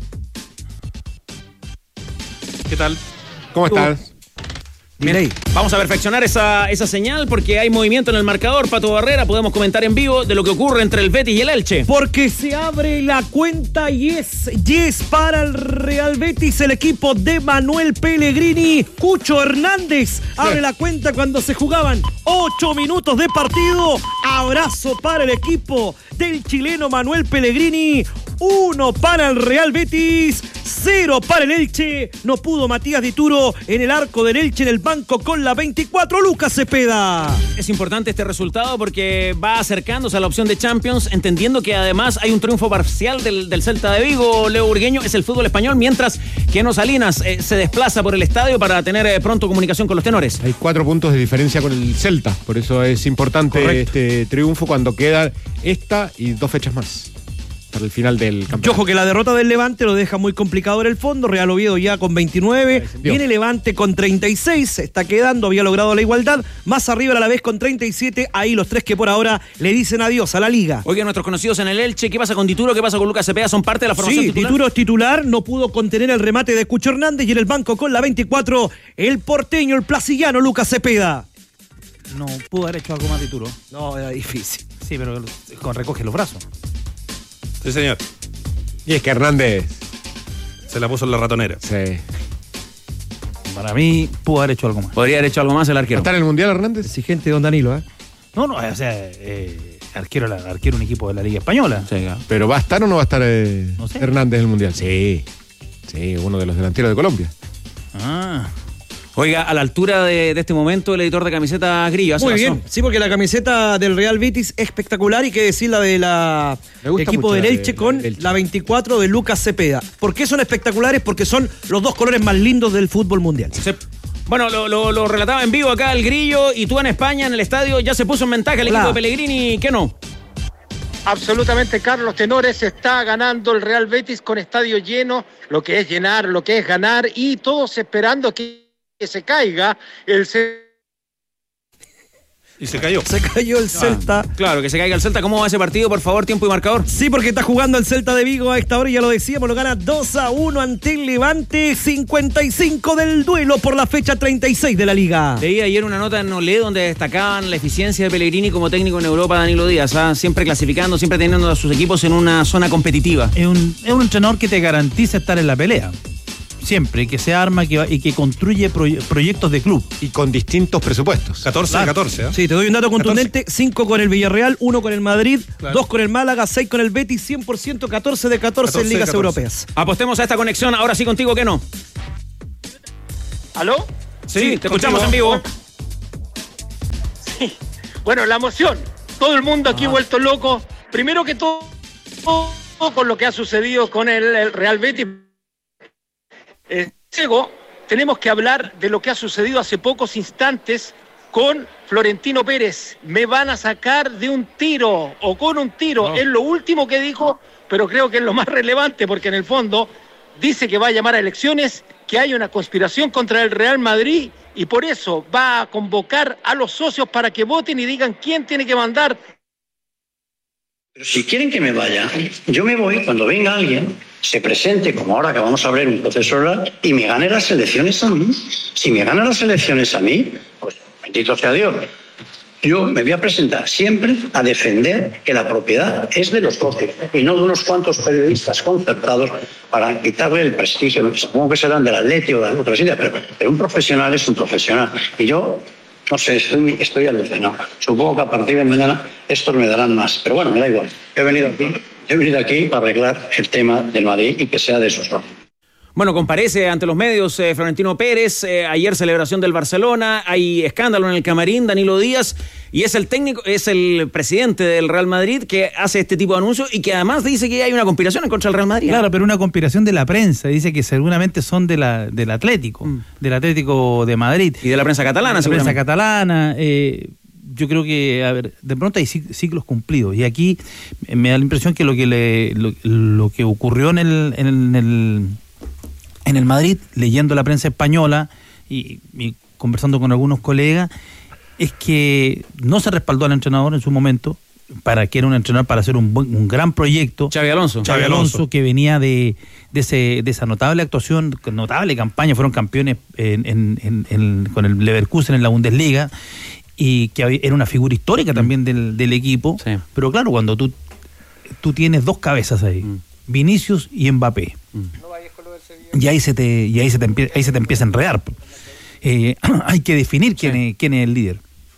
[SPEAKER 3] ¿Qué tal?
[SPEAKER 1] ¿Cómo estás?
[SPEAKER 27] Mirei.
[SPEAKER 2] Vamos a perfeccionar esa, esa señal porque hay movimiento en el marcador. Pato Barrera, podemos comentar en vivo de lo que ocurre entre el Betis y el Elche.
[SPEAKER 27] Porque se abre la cuenta yes, yes para el Real Betis, el equipo de Manuel Pellegrini. Cucho Hernández abre la cuenta cuando se jugaban ocho minutos de partido. Abrazo para el equipo del chileno Manuel Pellegrini. Uno para el Real Betis, cero para el Elche. No pudo Matías Dituro en el arco del Elche en el banco con la veinticuatro. Lucas Cepeda.
[SPEAKER 2] Es importante este resultado porque va acercándose a la opción de Champions, entendiendo que además hay un triunfo parcial del, del Celta de Vigo. Leo Urgueño es el fútbol español, mientras Keno Salinas eh, se desplaza por el estadio para tener eh, pronto comunicación con los tenores.
[SPEAKER 1] Hay cuatro puntos de diferencia con el Celta. Por eso es importante
[SPEAKER 27] Correcto.
[SPEAKER 1] este triunfo cuando queda esta y dos fechas más para el final del
[SPEAKER 27] Y
[SPEAKER 1] campeonato.
[SPEAKER 27] ojo que la derrota del Levante lo deja muy complicado en el fondo. Real Oviedo ya con veintinueve.
[SPEAKER 1] Descendió.
[SPEAKER 27] Viene Levante con treinta y seis. Se está quedando, había logrado la igualdad. Más arriba a la vez con treinta y siete. Ahí los tres que por ahora le dicen adiós a la liga.
[SPEAKER 2] Oigan, nuestros conocidos en el Elche, ¿qué pasa con Dituro? ¿Qué pasa con Lucas Cepeda? ¿Son parte de la formación
[SPEAKER 27] Sí,
[SPEAKER 2] titular?
[SPEAKER 27] Dituro es titular, no pudo contener el remate de Cucho Hernández y en el banco con la veinticuatro, el porteño, el placillano Lucas Cepeda.
[SPEAKER 4] No pudo haber hecho algo más Dituro.
[SPEAKER 27] No, era difícil.
[SPEAKER 4] Sí, pero con recoge los brazos.
[SPEAKER 3] Sí, señor.
[SPEAKER 1] Y es que Hernández.
[SPEAKER 3] Se la puso en la ratonera.
[SPEAKER 1] Sí.
[SPEAKER 4] Para mí pudo haber hecho algo más.
[SPEAKER 2] Podría haber hecho algo más el
[SPEAKER 1] ¿Va a
[SPEAKER 2] arquero.
[SPEAKER 1] estar en el Mundial Hernández?
[SPEAKER 27] Exigente don Danilo, ¿eh?
[SPEAKER 4] No, no, o sea, eh, arquero, la- arquero un equipo de la Liga Española.
[SPEAKER 2] Sí, claro.
[SPEAKER 1] ¿Pero va a estar o no va a estar eh,
[SPEAKER 4] No sé.
[SPEAKER 1] Hernández en el Mundial? Sí. Sí, uno de los delanteros de Colombia.
[SPEAKER 4] Ah.
[SPEAKER 2] Oiga, a la altura de, de este momento, el editor de camiseta Grillo hace
[SPEAKER 27] Muy
[SPEAKER 2] razón.
[SPEAKER 27] bien, sí, porque la camiseta del Real Betis es espectacular y que decir la de la
[SPEAKER 1] Me gusta
[SPEAKER 27] equipo
[SPEAKER 1] mucho
[SPEAKER 27] del
[SPEAKER 1] la de-
[SPEAKER 27] Elche
[SPEAKER 1] la
[SPEAKER 27] con
[SPEAKER 1] del Elche.
[SPEAKER 27] la veinticuatro de Lucas Cepeda. ¿Por qué son espectaculares? Porque son los dos colores más lindos del fútbol mundial.
[SPEAKER 2] Se- bueno, lo, lo- lo relataba en vivo acá el Grillo y tú en España, en el estadio, ya se puso en ventaja el
[SPEAKER 27] Hola.
[SPEAKER 2] equipo de Pellegrini. ¿Qué no?
[SPEAKER 6] Absolutamente, Carlos Tenores, está ganando el Real Betis con estadio lleno, lo que es llenar, lo que es ganar, y todos esperando que, que se caiga el... ce-
[SPEAKER 3] Y se cayó.
[SPEAKER 27] Se cayó el Celta.
[SPEAKER 2] Ah, claro, que se caiga el Celta. ¿Cómo va ese partido? Por favor, tiempo y marcador.
[SPEAKER 27] Sí, porque está jugando el Celta de Vigo a esta hora, ya lo decíamos, lo gana dos a uno ante el Levante, cincuenta y cinco del duelo por la fecha treinta y seis de la Liga.
[SPEAKER 2] Leí ayer una nota en Olé donde destacaban la eficiencia de Pellegrini como técnico en Europa, Danilo Díaz, ¿ah? Siempre clasificando, siempre teniendo a sus equipos en una zona competitiva.
[SPEAKER 4] Es un, es un entrenador que te garantiza estar en la pelea. Siempre, que se arma que va, y que construye proye- proyectos de club.
[SPEAKER 1] Y con distintos presupuestos.
[SPEAKER 3] catorce de catorce, ¿eh?
[SPEAKER 27] Sí, te doy un dato contundente, cinco con el Villarreal, uno con el Madrid,
[SPEAKER 3] Claro.
[SPEAKER 27] dos con el Málaga, seis con el Betis, cien por ciento, catorce de catorce en ligas europeas.
[SPEAKER 2] Apostemos a esta conexión, ahora sí contigo, ¿qué no?
[SPEAKER 6] ¿Aló?
[SPEAKER 2] Sí, te escuchamos en vivo.
[SPEAKER 6] Sí. Bueno, la emoción. Todo el mundo aquí vuelto loco. Primero que todo, todo con lo que ha sucedido con el, el Real Betis. Eh, luego, tenemos que hablar de lo que ha sucedido hace pocos instantes con Florentino Pérez. Me van a sacar de un tiro o con un tiro.
[SPEAKER 3] No.
[SPEAKER 6] Es lo último que dijo, pero creo que es lo más relevante porque en el fondo dice que va a llamar a elecciones, que hay una conspiración contra el Real Madrid y por eso va a convocar a los socios para que voten y digan quién tiene que mandar.
[SPEAKER 23] Pero si quieren que me vaya, yo me voy cuando venga alguien, se presente, como ahora que vamos a abrir un proceso oral, y me gane las elecciones a mí. Si me ganan las elecciones a mí, pues bendito sea Dios. Yo me voy a presentar siempre a defender que la propiedad es de los socios y no de unos cuantos periodistas concertados para quitarle el prestigio. Supongo que serán del Atleti o de otras ideas, pero, pero un profesional es un profesional. Y yo, no sé, estoy, estoy alucinado. Supongo que a partir de mañana estos me darán más. Pero bueno, me da igual. He venido aquí, he venido aquí para arreglar el tema del Madrid y que sea de esos socios.
[SPEAKER 2] Bueno, comparece ante los medios eh, Florentino Pérez, eh, ayer celebración del Barcelona, hay escándalo en el camarín, Danilo Díaz, y es el técnico, es el presidente del Real Madrid que hace este tipo de anuncios y que además dice que hay una conspiración en contra del Real Madrid.
[SPEAKER 4] Claro, pero una conspiración de la prensa, dice que seguramente son de la, del Atlético, mm. del Atlético de Madrid.
[SPEAKER 2] Y de la prensa catalana,
[SPEAKER 4] de la prensa catalana, eh, yo creo que, a ver, de pronto hay ciclos cumplidos, y aquí me da la impresión que lo que, le, lo, lo que ocurrió en el... En el En el Madrid, leyendo la prensa española y, y conversando con algunos colegas, es que no se respaldó al entrenador en su momento, para que era un entrenador para hacer un, buen, un gran proyecto.
[SPEAKER 2] Xabi Alonso.
[SPEAKER 4] Xabi Alonso, que venía de, de, ese, de esa notable actuación, notable campaña, fueron campeones en, en, en, en, con el Leverkusen en la Bundesliga, y que era una figura histórica también del, del equipo. Sí. Pero claro, cuando tú, tú tienes dos cabezas ahí, mm. Vinicius y Mbappé, mm. y ahí se te y ahí se te, empie, ahí se te empieza a enredar. Eh, hay que definir quién, sí. es, quién es el líder.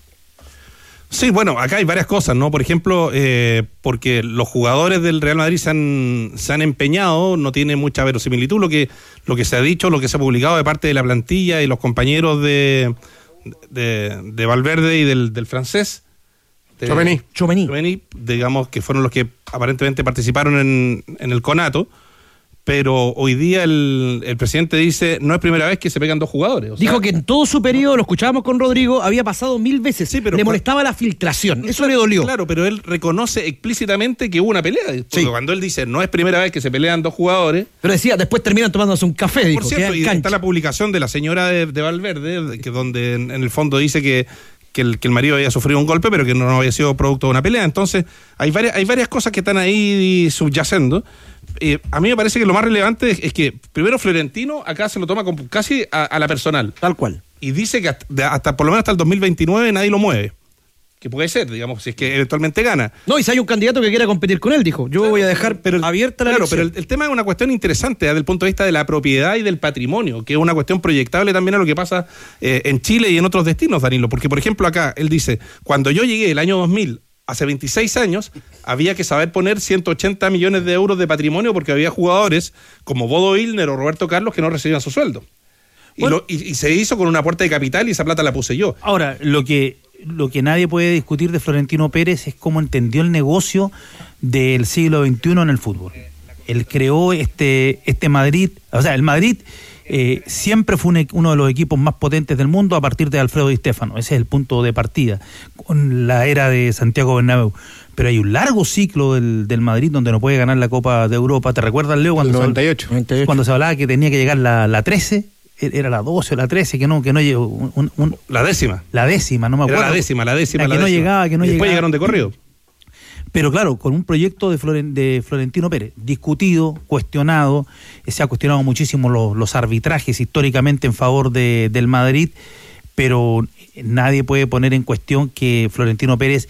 [SPEAKER 3] Sí, bueno, acá hay varias cosas, ¿no? Por ejemplo, eh, porque los jugadores del Real Madrid se han, se han empeñado, no tiene mucha verosimilitud lo que, lo que se ha dicho, lo que se ha publicado de parte de la plantilla y los compañeros de, de, de Valverde y del, del francés.
[SPEAKER 1] Tchouaméni.
[SPEAKER 3] Tchouaméni, digamos que fueron los que aparentemente participaron en, en el conato. Pero hoy día el, el presidente dice, no es primera vez que se pegan dos jugadores. O sea,
[SPEAKER 27] dijo que en todo su periodo, lo escuchábamos con Rodrigo, había pasado mil veces. Sí, pero le molestaba la filtración. Eso
[SPEAKER 3] claro,
[SPEAKER 27] le dolió.
[SPEAKER 3] Claro, pero él reconoce explícitamente que hubo una pelea. Sí. Cuando él dice, no es primera vez que se pelean dos jugadores.
[SPEAKER 27] Pero decía, después terminan tomándose un café. Dijo,
[SPEAKER 3] por cierto, y está la publicación de la señora de, de Valverde, que donde en, en el fondo dice que Que el, que el marido había sufrido un golpe, pero que no había sido producto de una pelea. Entonces, hay varias, hay varias cosas que están ahí subyacendo. Eh, a mí me parece que lo más relevante es, es que, primero, Florentino acá se lo toma con, casi a, a la personal.
[SPEAKER 27] Tal cual.
[SPEAKER 3] Y dice que hasta, hasta por lo menos hasta el dos mil veintinueve nadie lo mueve. Que puede ser, digamos, si es que eventualmente gana.
[SPEAKER 27] No, y si hay un candidato que quiera competir con él, dijo, yo claro, voy a dejar pero el, abierta la
[SPEAKER 3] Claro,
[SPEAKER 27] elección.
[SPEAKER 3] pero el, el tema es una cuestión interesante desde el punto de vista de la propiedad y del patrimonio, que es una cuestión proyectable también a lo que pasa eh, en Chile y en otros destinos, Danilo. Porque, por ejemplo, acá él dice, cuando yo llegué el año dos mil, hace veintiséis años, había que saber poner ciento ochenta millones de euros de patrimonio porque había jugadores como Bodo Illner o Roberto Carlos que no recibían su sueldo. Bueno, y, lo, y, y se hizo con un aporte de capital y esa plata la puse yo.
[SPEAKER 4] Ahora, lo que... Lo que nadie puede discutir de Florentino Pérez es cómo entendió el negocio del siglo veintiuno en el fútbol. Él creó este, este Madrid, o sea, el Madrid eh, siempre fue un, uno de los equipos más potentes del mundo a partir de Alfredo Di Stéfano. Ese es el punto de partida, con la era de Santiago Bernabéu. Pero hay un largo ciclo del, del Madrid donde no puede ganar la Copa de Europa. ¿Te recuerdas, Leo, cuando,
[SPEAKER 1] el noventa y ocho.
[SPEAKER 4] Se, cuando se hablaba que tenía que llegar la, la trece? era la doce o la trece, que no, que no llegó. Un, un,
[SPEAKER 3] la décima.
[SPEAKER 4] La décima, no me acuerdo.
[SPEAKER 3] Era la décima, la décima.
[SPEAKER 4] La que
[SPEAKER 3] la
[SPEAKER 4] no
[SPEAKER 3] décima.
[SPEAKER 4] llegaba, que no
[SPEAKER 3] y después
[SPEAKER 4] llegaba.
[SPEAKER 3] llegaron de corrido.
[SPEAKER 4] Pero claro, con un proyecto de, Floren, de Florentino Pérez, discutido, cuestionado, se ha cuestionado muchísimo los, los arbitrajes históricamente en favor de, del Madrid, pero nadie puede poner en cuestión que Florentino Pérez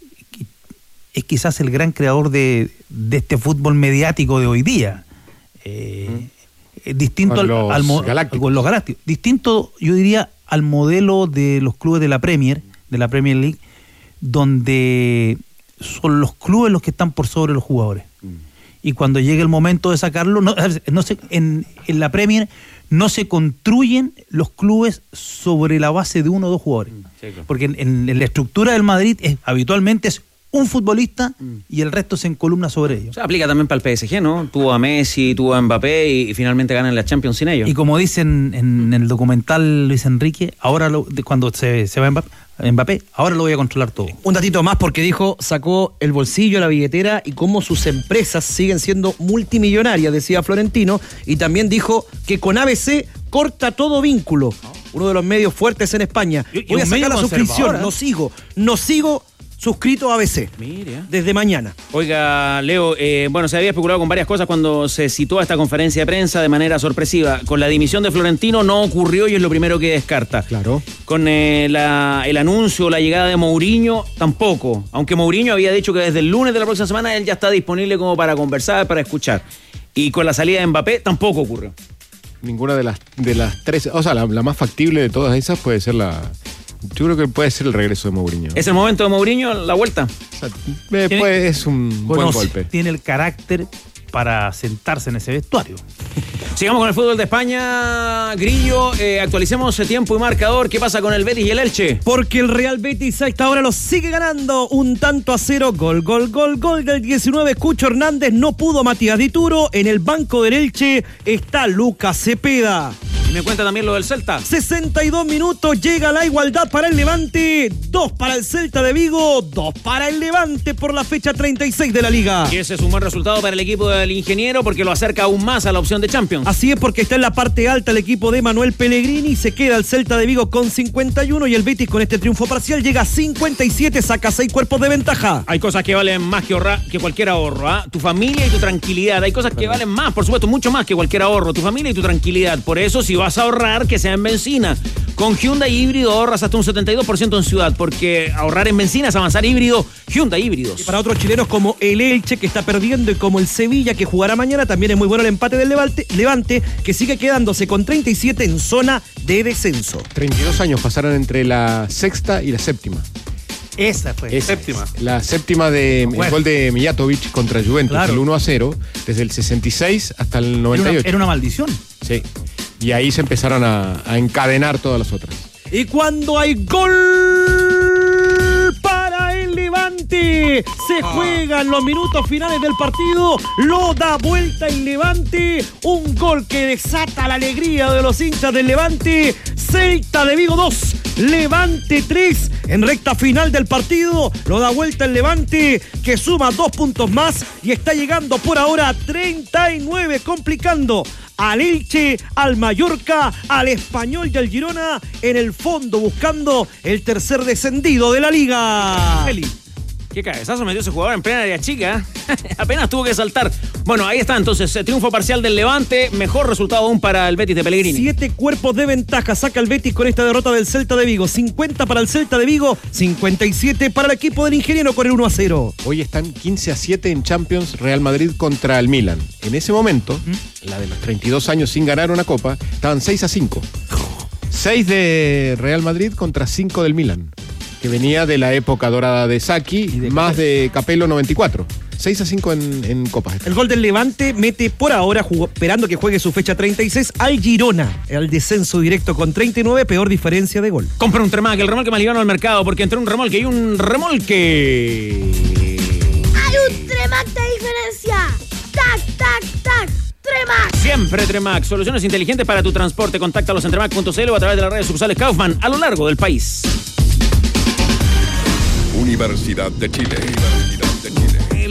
[SPEAKER 4] es quizás el gran creador de, de este fútbol mediático de hoy día. Eh, mm. Distinto
[SPEAKER 1] con
[SPEAKER 4] al,
[SPEAKER 1] los
[SPEAKER 4] al mo-
[SPEAKER 1] galácticos.
[SPEAKER 4] con los galácticos. Distinto, yo diría, al modelo de los clubes de la Premier, de la Premier League, donde son los clubes los que están por sobre los jugadores. Mm. Y cuando llegue el momento de sacarlo, no, no se, en, en la Premier no se construyen los clubes sobre la base de uno o dos jugadores. Mm, sí, claro. Porque en, en, en la estructura del Madrid es, habitualmente es un futbolista mm. y el resto se encolumna sobre ellos.
[SPEAKER 2] O sea, aplica también para el P S G, ¿no? Tuvo a Messi, tuvo a Mbappé y, y finalmente ganan la Champions sin ellos.
[SPEAKER 4] Y como dicen en, en el documental Luis Enrique, ahora lo, de, cuando se, se va Mbappé, Mbappé, ahora lo voy a controlar todo.
[SPEAKER 27] Un datito más porque dijo, sacó el bolsillo, la billetera y cómo sus empresas siguen siendo multimillonarias, decía Florentino, y también dijo que con A B C corta todo vínculo. Uno de los medios fuertes en España.
[SPEAKER 4] Y, y
[SPEAKER 27] voy a sacar la suscripción,
[SPEAKER 4] ¿eh?
[SPEAKER 27] no sigo, no sigo suscrito a A B C.
[SPEAKER 2] Mira.
[SPEAKER 27] Desde mañana.
[SPEAKER 2] Oiga, Leo, eh, bueno, se había especulado con varias cosas cuando se citó a esta conferencia de prensa de manera sorpresiva. Con la dimisión de Florentino no ocurrió y es lo primero que descarta.
[SPEAKER 1] Claro.
[SPEAKER 2] Con eh, la, el anuncio, la llegada de Mourinho, tampoco. Aunque Mourinho había dicho que desde el lunes de la próxima semana él ya está disponible como para conversar, para escuchar. Y con la salida de Mbappé tampoco ocurrió.
[SPEAKER 1] Ninguna de las, de las tres, o sea, la, la más factible de todas esas puede ser la... Yo creo que puede ser el regreso de Mourinho.
[SPEAKER 2] ¿Es el momento de Mourinho, la vuelta?
[SPEAKER 1] O sea, eh, pues, es un buen
[SPEAKER 4] Conoce,
[SPEAKER 1] golpe.
[SPEAKER 4] Tiene el carácter para sentarse en ese vestuario.
[SPEAKER 2] Sigamos con el fútbol de España. Grillo, eh, actualicemos tiempo y marcador. ¿Qué pasa con el Betis y el Elche?
[SPEAKER 27] Porque el Real Betis a esta hora lo sigue ganando. Un tanto a cero. Gol, gol, gol, gol del diecinueve. Cucho Hernández. No pudo Matías Dituro. En el banco del Elche está Lucas Cepeda.
[SPEAKER 2] Y me cuenta también lo del Celta.
[SPEAKER 27] sesenta y dos minutos. Llega la igualdad para el Levante. Dos para el Celta de Vigo. Dos para el Levante por la fecha treinta y seis de la Liga.
[SPEAKER 2] Y ese es un buen resultado para el equipo del ingeniero porque lo acerca aún más a la opción de Champions.
[SPEAKER 27] Así es, porque está en la parte alta el equipo de Manuel Pellegrini. Se queda el Celta de Vigo con cincuenta y uno y el Betis con este triunfo parcial llega a cincuenta y siete, saca seis cuerpos de ventaja.
[SPEAKER 2] Hay cosas que valen más que ahorrar, que cualquier ahorro, ¿ah? Tu familia y tu tranquilidad. Hay cosas que valen más, por supuesto, mucho más que cualquier ahorro. Tu familia y tu tranquilidad. Por eso, si vas a ahorrar, que sea en benzina. Con Hyundai híbrido ahorras hasta un setenta y dos por ciento en ciudad, porque ahorrar en benzina es avanzar híbrido. Hyundai híbridos.
[SPEAKER 27] Y para otros chilenos como el Elche, que está perdiendo, y como el Sevilla, que jugará mañana, también es muy bueno el empate del Levante, Levante que sigue quedándose con treinta y siete en zona de descenso.
[SPEAKER 1] treinta y dos años pasaron entre la sexta y la séptima.
[SPEAKER 4] Esa fue.
[SPEAKER 1] Es,
[SPEAKER 3] séptima.
[SPEAKER 1] La séptima de
[SPEAKER 4] Bueno.
[SPEAKER 1] el gol de Mijatovic contra Juventus,
[SPEAKER 4] Claro.
[SPEAKER 1] el uno a cero, desde el sesenta y seis hasta el noventa y
[SPEAKER 4] Era
[SPEAKER 1] ocho.
[SPEAKER 4] una, era una maldición.
[SPEAKER 1] Sí. Y ahí se empezaron a, a encadenar todas las otras.
[SPEAKER 27] Y cuando hay gol para el Levante, se juegan los minutos finales del partido, lo da vuelta el Levante, un gol que desata la alegría de los hinchas del Levante. Celta de Vigo dos, Levante tres, en recta final del partido, lo da vuelta el Levante, que suma dos puntos más y está llegando por ahora a treinta y nueve, complicando al Elche, al Mallorca, al Español y al Girona, en el fondo buscando el tercer descendido de la liga.
[SPEAKER 2] Eli, qué cabezazo metió ese jugador en plena área chica. Apenas tuvo que saltar. Bueno, ahí está entonces, triunfo parcial del Levante, mejor resultado aún para el Betis de Pellegrini.
[SPEAKER 27] Siete cuerpos de ventaja saca el Betis con esta derrota del Celta de Vigo. cincuenta para el Celta de Vigo, cincuenta y siete para el equipo del ingeniero con el uno a cero.
[SPEAKER 1] Hoy están quince a siete en Champions, Real Madrid contra el Milan. En ese momento, ¿Mm? la de los treinta y dos años sin ganar una copa, estaban seis a cinco. seis de Real Madrid contra cinco del Milan, que venía de la época dorada de Sacchi, de más Capello. de Capello noventa y cuatro. seis a cinco en, en copas.
[SPEAKER 27] El gol del Levante mete por ahora, jugó, esperando que juegue su fecha treinta y seis, al Girona, al descenso directo con treinta y nueve, peor diferencia de gol.
[SPEAKER 2] Compra un Tremac, el remolque más liviano al mercado, porque entre un remolque y un remolque...
[SPEAKER 7] ¡Hay un Tremac de diferencia! ¡Tac, tac, tac! ¡Tremac!
[SPEAKER 2] Siempre Tremac, soluciones inteligentes para tu transporte. Contáctalos en tremac punto c l o a través de las redes sucursales Kaufman a lo largo del país.
[SPEAKER 5] Universidad de Chile. Universidad de Chile.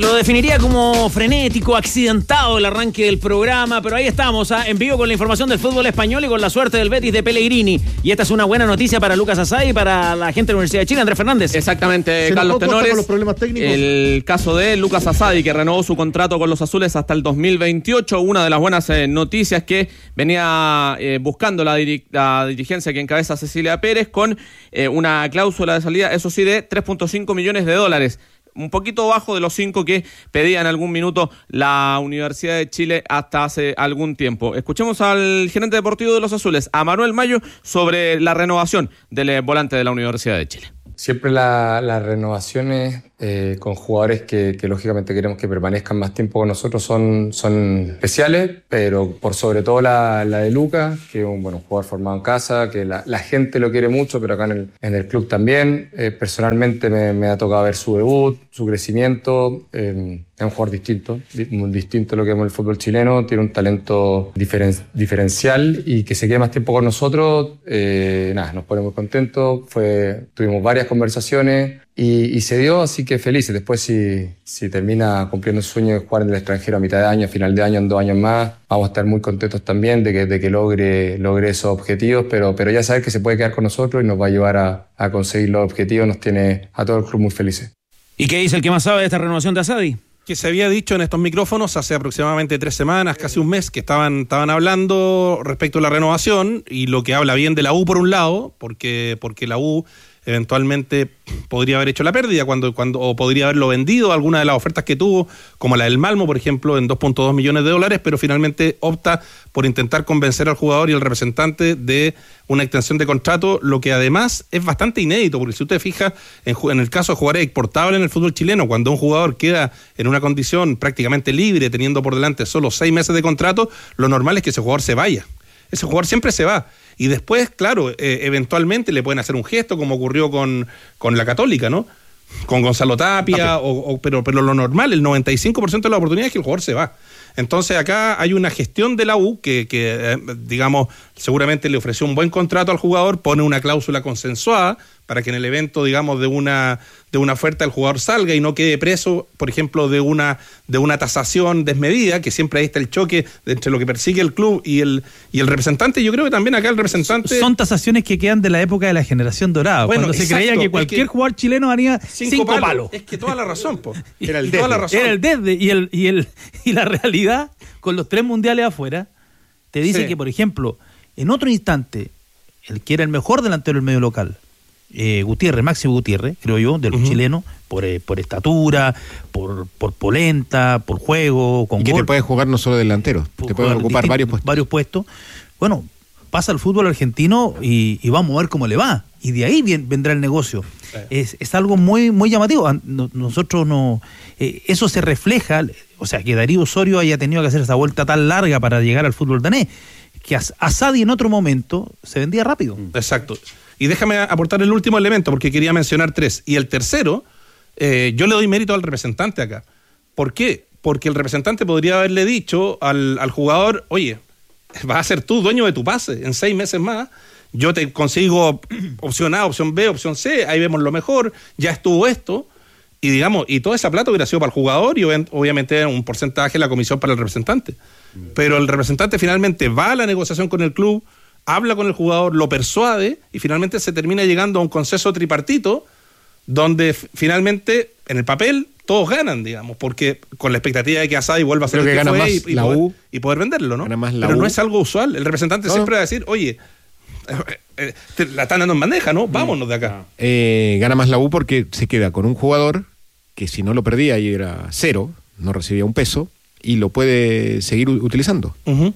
[SPEAKER 2] lo definiría como frenético, accidentado el arranque del programa, pero ahí estamos, ¿ah? En vivo con la información del fútbol español y con la suerte del Betis de Pellegrini. Y esta es una buena noticia para Lucas Asadi y para la gente de la Universidad de Chile. Andrés Fernández.
[SPEAKER 8] Exactamente, Carlos Tenores. Con los problemas técnicos. El caso de Lucas Asadi, que renovó su contrato con los azules hasta el dos mil veintiocho. Una de las buenas eh, noticias que venía eh, buscando la, diri- la dirigencia que encabeza Cecilia Pérez con eh, una cláusula de salida, eso sí, de tres punto cinco millones de dólares. Un poquito bajo de los cinco que pedía en algún minuto la Universidad de Chile hasta hace algún tiempo. Escuchemos al gerente deportivo de los azules, a Manuel Mayo, sobre la renovación del volante de la Universidad de Chile.
[SPEAKER 9] Siempre la, las renovaciones eh, con jugadores que, que lógicamente queremos que permanezcan más tiempo con nosotros son, son especiales, pero por sobre todo la, la de Lucas, que es un bueno, jugador formado en casa, que la, la gente lo quiere mucho, pero acá en el, en el club también. Eh, personalmente me, me ha tocado ver su debut, su crecimiento. Eh, es un jugador distinto, muy distinto a lo que vemos en el fútbol chileno, tiene un talento diferen, diferencial y que se quede más tiempo con nosotros, eh, nada, nos pone muy contentos. Fue, tuvimos varias conversaciones y, y se dio, así que felices. Después si, si termina cumpliendo su sueño de jugar en el extranjero a mitad de año, a final de año, en dos años más, vamos a estar muy contentos también de que, de que logre, logre esos objetivos, pero, pero ya saber que se puede quedar con nosotros y nos va a ayudar a, a conseguir los objetivos, nos tiene a todo el club muy felices.
[SPEAKER 2] ¿Y qué dice el que más sabe de esta renovación de Asadi?
[SPEAKER 3] Que se había dicho en estos micrófonos hace aproximadamente tres semanas, casi un mes, que estaban, estaban hablando respecto a la renovación y lo que habla bien de la U por un lado, porque, porque la U eventualmente podría haber hecho la pérdida cuando, cuando, o podría haberlo vendido, alguna de las ofertas que tuvo, como la del Malmo, por ejemplo, en dos punto dos millones de dólares, pero finalmente opta por intentar convencer al jugador y al representante de una extensión de contrato, lo que además es bastante inédito, porque si usted fija en, en el caso de jugadores exportables en el fútbol chileno, cuando un jugador queda en una condición prácticamente libre, teniendo por delante solo seis meses de contrato, lo normal es que ese jugador se vaya. Ese jugador siempre se va. Y después, claro, eh, eventualmente le pueden hacer un gesto, como ocurrió con, con la Católica, ¿no? Con Gonzalo Tapia, o, o, pero, pero lo normal, el noventa y cinco por ciento de la oportunidad es que el jugador se va. Entonces acá hay una gestión de la U que, que eh, digamos, seguramente le ofreció un buen contrato al jugador, pone una cláusula consensuada para que en el evento, digamos, de una de una oferta el jugador salga y no quede preso, por ejemplo, de una de una tasación desmedida, que siempre ahí está el choque entre lo que persigue el club y el y el representante. Yo creo que también acá el representante...
[SPEAKER 4] Son tasaciones que quedan de la época de la generación dorada, bueno, cuando
[SPEAKER 3] exacto,
[SPEAKER 4] se creía que cualquier que jugador chileno haría cinco, cinco palos. palos.
[SPEAKER 3] Es que toda la razón, po.
[SPEAKER 4] Era el desde. Toda la razón. Era el desde y, el, y, el, y la realidad, con los tres mundiales afuera, te dice sí. que, por ejemplo, en otro instante, el que era el mejor delantero del medio local, Eh, Gutiérrez, Máximo Gutiérrez, creo yo, de los uh-huh. chilenos, por, eh, por estatura, por, por polenta, por juego, con
[SPEAKER 1] y que
[SPEAKER 4] gol.
[SPEAKER 1] te puedes jugar no solo delantero, te pueden ocupar varios puestos.
[SPEAKER 4] Varios puestos. Bueno, pasa al fútbol argentino y, y vamos a ver cómo le va. Y de ahí bien, vendrá el negocio. Sí. Es, es algo muy, muy llamativo. Nosotros no... Eh, eso se refleja, o sea, que Darío Osorio haya tenido que hacer esa vuelta tan larga para llegar al fútbol danés, que Asadi en otro momento se vendía rápido.
[SPEAKER 3] Exacto. Y déjame aportar el último elemento, porque quería mencionar tres. Y el tercero, eh, yo le doy mérito al representante acá. ¿Por qué? Porque el representante podría haberle dicho al, al jugador, oye, vas a ser tú dueño de tu pase en seis meses más, yo te consigo opción A, opción B, opción C, ahí vemos lo mejor, ya estuvo esto, y digamos, y toda esa plata hubiera sido para el jugador y obviamente un porcentaje de la comisión para el representante. Pero el representante finalmente va a la negociación con el club, habla con el jugador, lo persuade y finalmente se termina llegando a un consenso tripartito donde f- finalmente en el papel todos ganan, digamos, porque con la expectativa de que Asadi vuelva a ser el que, que gana fue más y, y, la poder, U, y poder venderlo, ¿no? Más la Pero U. No es algo usual. El representante no. siempre va a decir, oye, eh, eh, te la están dando en bandeja, ¿no? Vámonos de acá.
[SPEAKER 1] Eh, gana más la U porque se queda con un jugador que si no lo perdía y era cero, no recibía un peso y lo puede seguir u- utilizando. Uh-huh.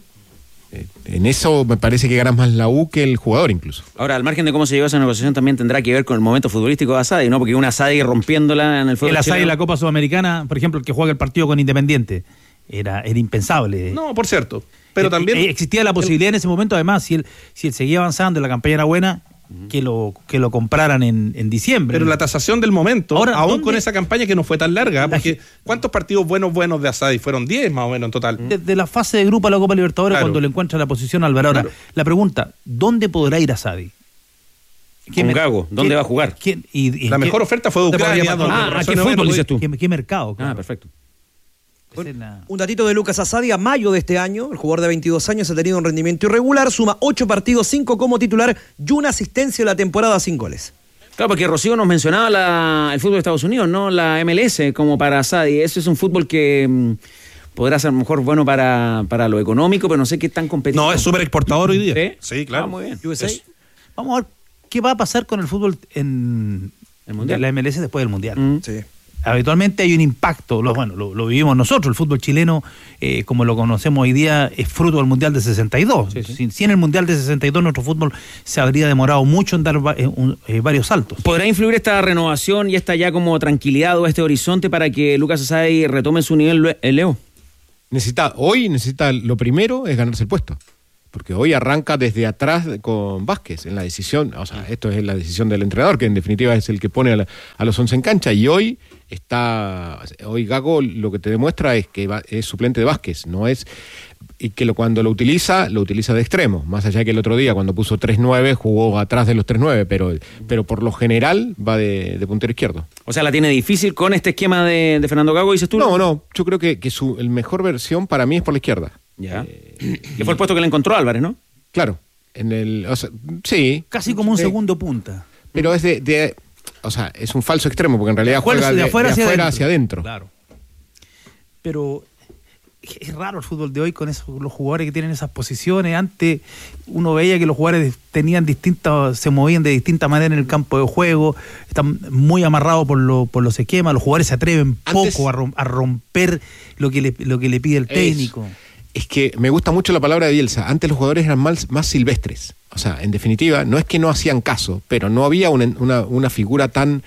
[SPEAKER 1] En eso me parece que gana más la U que el jugador incluso.
[SPEAKER 2] Ahora, al margen de cómo se llegó a esa negociación, también tendrá que ver con el momento futbolístico de Asadi, ¿no? Porque una Asadi rompiéndola en el fútbol
[SPEAKER 4] El Asadi
[SPEAKER 2] chileno.
[SPEAKER 4] de la Copa Sudamericana, por ejemplo, el que juega el partido con Independiente, era, era impensable.
[SPEAKER 3] No, por cierto. Pero
[SPEAKER 4] eh,
[SPEAKER 3] también...
[SPEAKER 4] Eh, existía la posibilidad el... en ese momento, además, si él, si él seguía avanzando y la campaña era buena, que lo, que lo compraran en, en diciembre.
[SPEAKER 3] Pero la tasación del momento, ahora, aún ¿dónde? Con esa campaña que no fue tan larga, porque ¿cuántos partidos buenos buenos de Asadi? Fueron diez más o menos en total.
[SPEAKER 4] Desde la fase de grupo a la Copa Libertadores, claro. Cuando le encuentra la posición a Álvaro. Ahora, claro. La pregunta, ¿dónde podrá ir Asadi?
[SPEAKER 2] Con Gago, ¿dónde
[SPEAKER 4] ¿quién,
[SPEAKER 2] va a jugar?
[SPEAKER 4] ¿quién, y, y
[SPEAKER 3] la
[SPEAKER 4] qué,
[SPEAKER 3] mejor oferta fue de Ucrania.
[SPEAKER 2] Ah, ¿a qué fútbol dices tú?
[SPEAKER 4] ¿Qué, qué mercado?
[SPEAKER 2] Ah,
[SPEAKER 4] Claro.
[SPEAKER 2] perfecto.
[SPEAKER 27] Un datito de Lucas Asadi: a mayo de este año, el jugador de veintidós años ha tenido un rendimiento irregular, suma ocho partidos, cinco como titular y una asistencia en la temporada sin goles.
[SPEAKER 2] Claro, porque Rocío nos mencionaba la, el fútbol de Estados Unidos, ¿no? La M L S como para Asadi. Eso es un fútbol que mm, podrá ser a lo mejor bueno para, para lo económico, pero no sé qué tan competitivo.
[SPEAKER 3] No, es súper exportador hoy día.
[SPEAKER 2] ¿Sí?
[SPEAKER 3] Sí, claro.
[SPEAKER 2] Ah, muy bien.
[SPEAKER 27] U S A.
[SPEAKER 3] Es-
[SPEAKER 4] Vamos a ver qué va a pasar con el fútbol en
[SPEAKER 2] ¿El mundial?
[SPEAKER 4] la M L S después del Mundial.
[SPEAKER 2] Mm.
[SPEAKER 27] Sí.
[SPEAKER 4] Habitualmente hay un impacto, lo, bueno, lo, lo vivimos nosotros, el fútbol chileno, eh, como lo conocemos hoy día, es fruto del Mundial de sesenta y dos.
[SPEAKER 2] Sí, sí.
[SPEAKER 4] Si, si en el Mundial de sesenta y dos nuestro fútbol se habría demorado mucho en dar va- eh, un- eh, varios saltos.
[SPEAKER 2] ¿Podrá influir esta renovación y esta ya como tranquilidad o este horizonte para que Lucas Asadi retome su nivel, eh, Leo?
[SPEAKER 1] Necesita, hoy necesita, lo primero es ganarse el puesto. Porque hoy arranca desde atrás con Vázquez en la decisión. O sea, esto es la decisión del entrenador, que en definitiva es el que pone a, la- a los once en cancha. Y hoy está, hoy Gago lo que te demuestra es que va- es suplente de Vázquez, no es, y que lo, cuando lo utiliza, lo utiliza de extremo. Más allá que el otro día, cuando puso tres nueve, jugó atrás de los tres nueve, pero, pero por lo general va de, de puntero izquierdo.
[SPEAKER 2] O sea, la tiene difícil con este esquema de, de Fernando Gago, dices tú.
[SPEAKER 1] No, no, yo creo que, que su el mejor versión para mí es por la izquierda.
[SPEAKER 2] Ya. Que fue el puesto que le encontró Álvarez, ¿no?
[SPEAKER 1] Claro, en el, o sea, sí.
[SPEAKER 4] Casi como un
[SPEAKER 1] Sí.
[SPEAKER 4] segundo punta.
[SPEAKER 1] Pero es de, de- o sea, es un falso extremo, porque en realidad
[SPEAKER 4] afuera-
[SPEAKER 1] juega
[SPEAKER 4] de
[SPEAKER 1] de, de
[SPEAKER 4] afuera
[SPEAKER 1] afuera,
[SPEAKER 4] hacia
[SPEAKER 1] hacia adentro.
[SPEAKER 4] Claro. Pero es raro el fútbol de hoy con esos, los jugadores que tienen esas posiciones. Antes uno veía que los jugadores tenían distintas, se movían de distinta manera en el campo de juego, están muy amarrados por, lo, por los esquemas, los jugadores se atreven
[SPEAKER 1] Antes-
[SPEAKER 4] poco a, rom- a romper lo que le, lo que le pide el técnico.
[SPEAKER 1] Es que me gusta mucho la palabra de Bielsa. Antes los jugadores eran más, más silvestres. O sea, en definitiva, no es que no hacían caso, pero no había una, una, una figura tan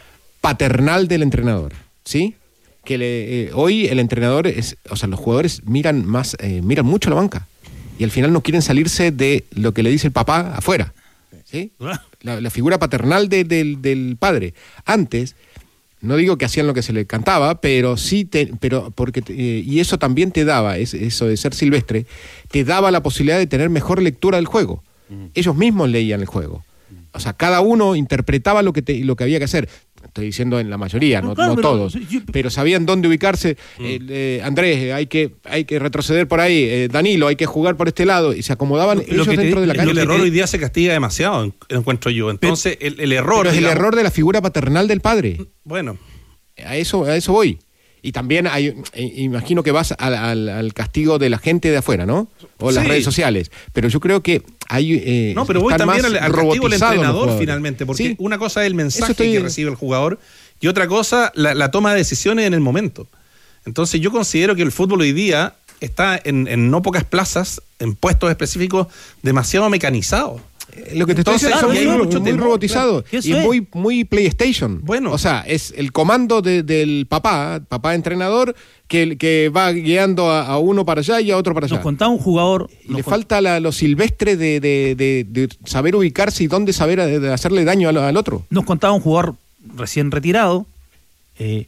[SPEAKER 1] paternal del entrenador, ¿sí? Que le, eh, hoy el entrenador es, o sea, los jugadores miran más, eh, miran mucho la banca y al final no quieren salirse de lo que le dice el papá afuera, ¿sí? La, la figura paternal de- del, del padre. Antes, no digo que hacían lo que se les cantaba, pero sí, te, pero porque te- eh, y eso también te daba, es- eso de ser silvestre, te daba la posibilidad de tener mejor lectura del juego. Ellos mismos leían el juego. O sea, cada uno interpretaba lo que, te- lo que había que hacer. Estoy diciendo en la mayoría, no,
[SPEAKER 4] No, claro,
[SPEAKER 1] no
[SPEAKER 4] pero-
[SPEAKER 1] todos. Pero sabían dónde ubicarse. Eh, eh, Andrés, eh, hay que, hay que retroceder por ahí. Eh, Danilo, hay que jugar por este lado. Y se acomodaban
[SPEAKER 3] Lo- lo
[SPEAKER 1] ellos
[SPEAKER 3] que te-
[SPEAKER 1] dentro de la
[SPEAKER 3] el
[SPEAKER 1] cancha.
[SPEAKER 3] error hoy día se castiga demasiado, en- encuentro yo. Entonces, el, el error.
[SPEAKER 1] Pero es el
[SPEAKER 3] digamos-
[SPEAKER 1] error de la figura paternal del padre.
[SPEAKER 3] Bueno.
[SPEAKER 1] A eso, a eso voy. Y también hay, eh, imagino que vas al, al- al castigo de la gente de afuera, ¿no? O las
[SPEAKER 3] Sí.
[SPEAKER 1] redes sociales. Pero yo creo que hay. eh,
[SPEAKER 3] No, pero voy
[SPEAKER 1] están
[SPEAKER 3] también
[SPEAKER 1] más
[SPEAKER 3] al, al castigo del
[SPEAKER 1] robotizados los
[SPEAKER 3] entrenador
[SPEAKER 1] jugadores.
[SPEAKER 3] finalmente, porque
[SPEAKER 1] Sí.
[SPEAKER 3] una cosa es el mensaje
[SPEAKER 1] Eso estoy-
[SPEAKER 3] que recibe el jugador y otra cosa la, la toma de decisiones en el momento. Entonces yo considero que el fútbol hoy día está en, en no pocas plazas, en puestos específicos, demasiado mecanizado.
[SPEAKER 1] Lo que te estoy
[SPEAKER 3] Entonces,
[SPEAKER 1] diciendo
[SPEAKER 3] y hay
[SPEAKER 1] es muy,
[SPEAKER 3] mucho
[SPEAKER 1] muy
[SPEAKER 3] temor,
[SPEAKER 1] robotizado
[SPEAKER 3] claro.
[SPEAKER 1] y muy, muy PlayStation.
[SPEAKER 3] Bueno.
[SPEAKER 1] O sea, es el comando de- del papá, papá entrenador, que, que va guiando a, a uno para allá y a otro para allá.
[SPEAKER 4] Nos contaba un jugador.
[SPEAKER 1] Y le falta la- lo silvestre de, de- de- de saber ubicarse y dónde saber eh, de hacerle daño al, al otro.
[SPEAKER 4] Nos contaba un jugador recién retirado eh,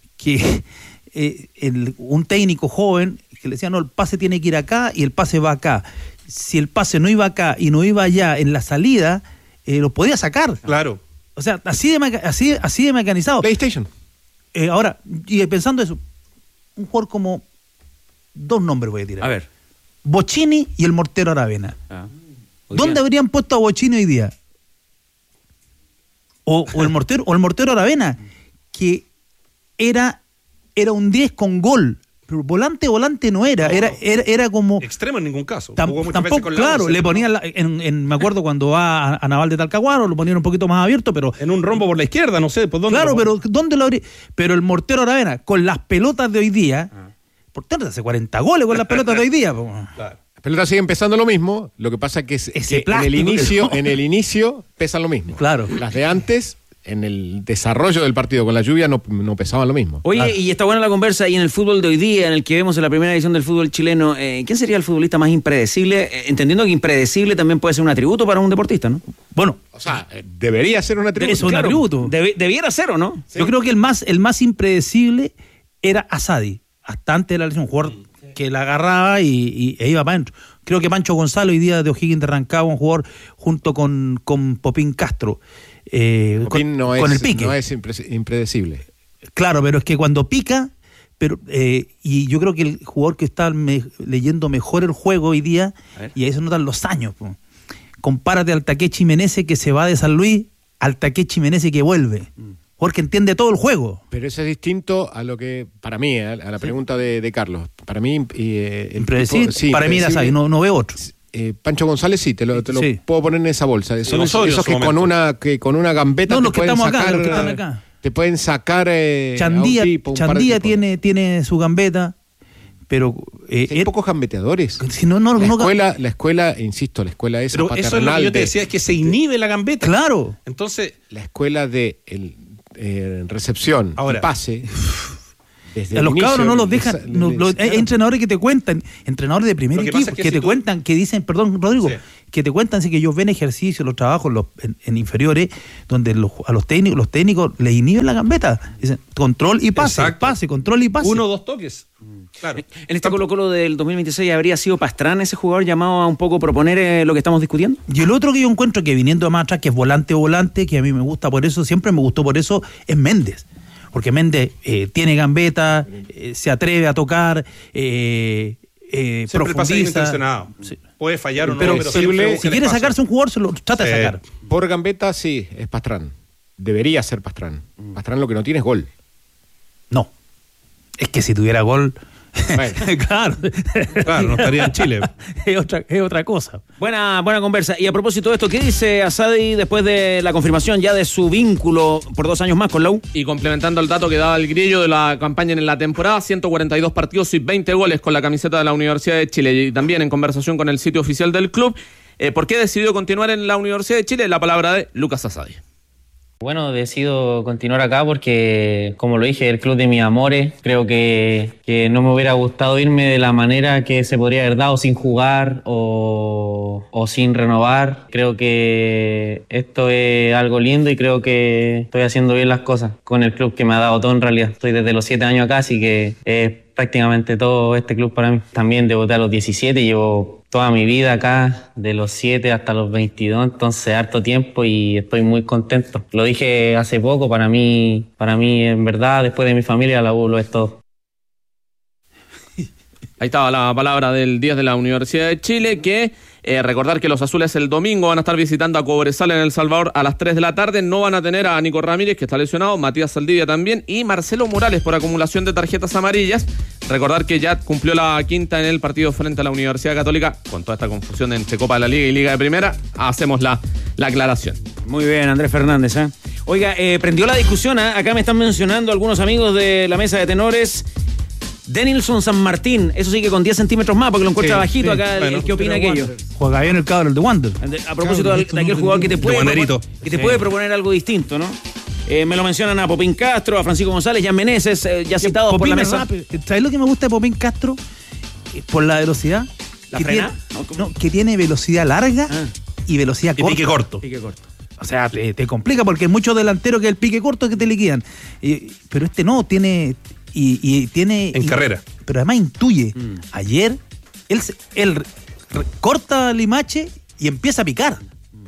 [SPEAKER 4] que eh, el- un técnico joven que le decía, no, el pase tiene que ir acá y el pase va acá. Si el pase no iba acá y no iba allá en la salida, eh, lo podía sacar.
[SPEAKER 3] Claro.
[SPEAKER 4] O sea, así de, meca- así, así de mecanizado.
[SPEAKER 1] PlayStation.
[SPEAKER 4] Eh, ahora, y pensando eso, un jugador como, dos nombres voy a tirar.
[SPEAKER 2] A ver.
[SPEAKER 4] Bocini y el Mortero Aravena.
[SPEAKER 2] Ah. Hoy
[SPEAKER 4] ¿Dónde
[SPEAKER 2] día-
[SPEAKER 4] habrían puesto a Bocini hoy día? O, o el mortero, o el mortero Aravena, que era, era un diez con gol. Pero volante, volante no era. Era, era, era como.
[SPEAKER 3] Extremo en ningún caso.
[SPEAKER 4] Tam-
[SPEAKER 3] Jugó muchas
[SPEAKER 4] tampoco,
[SPEAKER 3] veces con la
[SPEAKER 4] claro,
[SPEAKER 3] once.
[SPEAKER 4] le ponían, la- en, en- me acuerdo cuando va a, a Naval de Talcahuano, lo ponían un poquito más abierto, pero.
[SPEAKER 3] En un rombo por la izquierda, no sé, ¿por dónde?
[SPEAKER 4] Claro,
[SPEAKER 3] lo
[SPEAKER 4] pero ¿dónde lo habría? Pero el mortero Aravena, con las pelotas de hoy día, por tanto hace cuarenta goles con las pelotas de hoy día. po.
[SPEAKER 1] La pelota sigue empezando lo mismo, lo que pasa que es
[SPEAKER 4] Ese
[SPEAKER 1] que en el
[SPEAKER 4] plástico que
[SPEAKER 1] inicio,
[SPEAKER 4] no.
[SPEAKER 1] en el inicio pesan lo mismo.
[SPEAKER 4] Claro.
[SPEAKER 1] Las de antes, en el desarrollo del partido con la lluvia, no, no pesaban lo mismo.
[SPEAKER 2] Oye,
[SPEAKER 1] Claro.
[SPEAKER 2] y está buena la conversa, y en el fútbol de hoy día, en el que vemos en la primera edición del fútbol chileno, eh, ¿quién sería el futbolista más impredecible? Eh, entendiendo que impredecible también puede ser un atributo para un deportista, ¿no?
[SPEAKER 4] Bueno,
[SPEAKER 1] O sea, eh, debería ser un atributo.
[SPEAKER 4] es un
[SPEAKER 2] Claro,
[SPEAKER 4] atributo.
[SPEAKER 2] debi- debiera ser, ¿o no?
[SPEAKER 4] Yo creo que el más, el más impredecible era Asadi, hasta antes de la lesión, un jugador que la agarraba y, y- e iba para adentro. Creo que Pancho Gonzalo hoy día de O'Higgins de Rancagua, un jugador junto con, con Popín Castro. Eh,
[SPEAKER 1] Popín
[SPEAKER 4] con,
[SPEAKER 1] no,
[SPEAKER 4] con
[SPEAKER 1] es,
[SPEAKER 4] el pique.
[SPEAKER 1] no es impre- impredecible.
[SPEAKER 4] Claro, pero es que cuando pica, pero eh, y yo creo que el jugador que está me, leyendo mejor el juego hoy día, y ahí se notan los años. Po. Compárate al Takechi Menezes que se va de San Luis, al Takechi Menezes que vuelve. Mm. Porque entiende todo el juego.
[SPEAKER 1] Pero eso es distinto a lo que, para mí, a la
[SPEAKER 4] sí.
[SPEAKER 1] pregunta de, de Carlos. Para mí, eh,
[SPEAKER 4] impredecible. Sí, para mí, Asadi, no, no veo otro.
[SPEAKER 1] Eh, Pancho González sí, te lo, te lo
[SPEAKER 4] sí.
[SPEAKER 1] puedo poner en esa bolsa. Son esos,
[SPEAKER 3] Osorio,
[SPEAKER 1] esos que,
[SPEAKER 3] momento.
[SPEAKER 1] con una, que con una gambeta
[SPEAKER 4] no,
[SPEAKER 1] te
[SPEAKER 4] los que
[SPEAKER 1] pueden
[SPEAKER 4] estamos
[SPEAKER 1] sacar,
[SPEAKER 4] acá, los que están acá.
[SPEAKER 1] Te pueden sacar eh,
[SPEAKER 4] Chandía,
[SPEAKER 1] a un tipo, un
[SPEAKER 4] Chandía
[SPEAKER 1] par de
[SPEAKER 4] tiene, tiene su gambeta, pero...
[SPEAKER 1] Eh, hay er, pocos gambeteadores.
[SPEAKER 4] Si no, no,
[SPEAKER 1] la,
[SPEAKER 4] no,
[SPEAKER 1] escuela, la escuela, insisto, la escuela esa
[SPEAKER 3] pero
[SPEAKER 1] paternal.
[SPEAKER 3] eso es lo que yo te
[SPEAKER 1] de,
[SPEAKER 3] decía, es que se inhibe la gambeta.
[SPEAKER 4] Claro.
[SPEAKER 3] Entonces...
[SPEAKER 1] La escuela de el, eh, recepción
[SPEAKER 3] ahora,
[SPEAKER 1] y pase...
[SPEAKER 4] A los cabros no los dejan, esa, no, los, hay entrenadores que te cuentan, entrenadores de primer equipo, que, que si te tú... cuentan, que dicen, perdón Rodrigo, sí. que te cuentan sí, que ellos ven ejercicios, los trabajos los, en, en inferiores, donde los, a los técnicos, los técnicos les inhiben la gambeta, dicen control y pase, Exacto. pase, control y pase.
[SPEAKER 3] Uno o dos toques. Claro.
[SPEAKER 2] En este Colo-Colo del dos mil veintiséis habría sido Pastrán ese jugador llamado a un poco proponer eh, lo que estamos discutiendo.
[SPEAKER 4] Y el otro que yo encuentro que viniendo más atrás, que es volante o volante, que a mí me gusta por eso, siempre me gustó por eso, es Méndez. Porque Méndez eh, tiene gambeta, eh, se atreve a tocar, eh, eh,
[SPEAKER 3] siempre profundiza. Intencionado. Sí. Puede fallar o no, pero, pero siempre
[SPEAKER 4] si quiere sacarse un jugador, se lo trata sí. de sacar.
[SPEAKER 1] Por gambeta, sí, es Pastrán. Debería ser Pastrán. Pastrán lo que no tiene es gol.
[SPEAKER 4] No. Es que si tuviera gol...
[SPEAKER 1] Bueno.
[SPEAKER 4] claro.
[SPEAKER 3] claro, no estaría en Chile.
[SPEAKER 4] es, otra, es otra cosa.
[SPEAKER 2] Buena, buena conversa. Y a propósito de esto, ¿qué dice Asadi después de la confirmación ya de su vínculo por dos años más con la U?
[SPEAKER 8] Y complementando el dato que daba el Grillo de la campaña en la temporada, ciento cuarenta y dos partidos y veinte goles con la camiseta de la Universidad de Chile. Y también en conversación con el sitio oficial del club, eh, ¿por qué decidió continuar en la Universidad de Chile? La palabra de Lucas Asadi.
[SPEAKER 10] Bueno, decido continuar acá porque, como lo dije, el club de mis amores. Creo que, que no me hubiera gustado irme de la manera que se podría haber dado, sin jugar o, o sin renovar. Creo que esto es algo lindo y creo que estoy haciendo bien las cosas con el club que me ha dado todo en realidad. Estoy desde los siete años acá, así que es prácticamente todo este club para mí. También debuté a los diecisiete, llevo toda mi vida acá, de los siete hasta los veintidós, entonces harto tiempo y estoy muy contento. Lo dije hace poco, para mí, para mí en verdad, después de mi familia, la U lo es todo.
[SPEAKER 8] Ahí estaba la palabra del diez de la Universidad de Chile, que eh, recordar que los azules el domingo van a estar visitando a Cobresal en El Salvador a las tres de la tarde. No van a tener a Nico Ramírez, que está lesionado, Matías Saldivia también, y Marcelo Morales por acumulación de tarjetas amarillas. Recordar que ya cumplió la quinta en el partido frente a la Universidad Católica. Con toda esta confusión entre Copa de la Liga y Liga de Primera, hacemos la, la aclaración.
[SPEAKER 2] Muy bien, Andrés Fernández. ¿eh? Oiga, eh, prendió la discusión. ¿eh? Acá me están mencionando algunos amigos de la mesa de tenores. Denilson San Martín, eso sí que con diez centímetros más, porque lo encuentra sí, bajito sí, acá. Bueno, el que opina aquello.
[SPEAKER 4] Juega bien el cabrón, el de Wander.
[SPEAKER 2] A propósito de, de aquel jugador que te puede, proponer, que te sí. puede proponer algo distinto, ¿no? Eh, me lo mencionan a Popín Castro, a Francisco González, Jan Meneses, eh, ya citados por la mesa.
[SPEAKER 4] ¿Sabes lo que me gusta de Popín Castro? Por la velocidad.
[SPEAKER 2] ¿La
[SPEAKER 4] que
[SPEAKER 2] frena?
[SPEAKER 4] Tiene, no, que tiene velocidad larga ah. y velocidad
[SPEAKER 3] y
[SPEAKER 4] corta.
[SPEAKER 3] Pique corto.
[SPEAKER 2] Pique corto.
[SPEAKER 4] O sea, te, te complica porque hay muchos delanteros que el pique corto que te liquidan. Y, pero este no, tiene... Y, y tiene...
[SPEAKER 3] En
[SPEAKER 4] y,
[SPEAKER 3] carrera.
[SPEAKER 4] Pero además intuye. Mm. Ayer, él, él re, corta el limache y empieza a picar. Mm.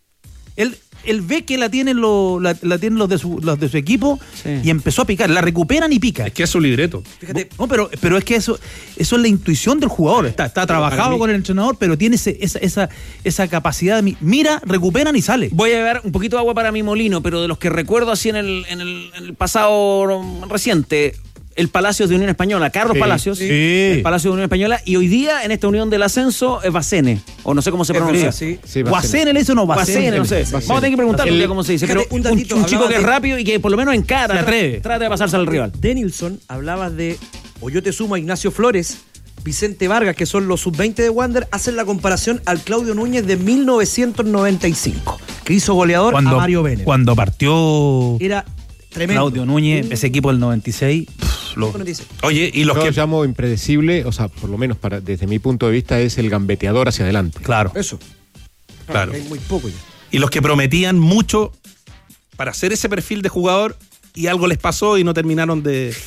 [SPEAKER 4] Él, él ve que la tienen, lo, la, la tienen los, de su, los de su equipo sí. y empezó a picar. La recuperan y pica.
[SPEAKER 3] Es que es su libreto.
[SPEAKER 4] Fíjate. No, pero, pero es que eso, eso es la intuición del jugador. Está, está trabajado con el entrenador, pero tiene ese, esa, esa, esa capacidad de mira, recuperan y sale.
[SPEAKER 2] Voy a llevar un poquito de agua para mi molino, pero de los que recuerdo así en el, en el, en el pasado reciente... El Palacio de Unión Española, Carlos sí, Palacios, sí. el Palacio de Unión Española, y hoy día en esta unión del ascenso es Bacene, o no sé cómo se pronuncia.
[SPEAKER 4] Sí, sí, Bacene le hizo no,
[SPEAKER 2] Bacene, no sé. Bacene. Vamos a tener que preguntarle el, cómo se dice, pero un, datito, un, un chico que es rápido y que por lo menos encara,
[SPEAKER 4] se atreve.
[SPEAKER 2] Trata de pasarse al rival.
[SPEAKER 27] Denilson, hablabas de, o yo te sumo a Ignacio Flores, Vicente Vargas, que son los sub veinte de Wander, hacen la comparación al Claudio Núñez de mil novecientos noventa y cinco, que hizo goleador
[SPEAKER 4] cuando,
[SPEAKER 27] a Mario Vélez.
[SPEAKER 4] Cuando partió
[SPEAKER 27] Era tremendo.
[SPEAKER 4] Claudio Núñez, ese equipo del noventa y seis... Lo...
[SPEAKER 3] Oye, y los
[SPEAKER 1] Yo
[SPEAKER 3] que
[SPEAKER 1] llamo impredecible, o sea, por lo menos para, desde mi punto de vista, es el gambeteador hacia adelante.
[SPEAKER 4] Claro.
[SPEAKER 27] Eso.
[SPEAKER 3] Claro.
[SPEAKER 27] Hay muy poco ya.
[SPEAKER 3] Y los que prometían mucho para hacer ese perfil de jugador y algo les pasó y no terminaron de,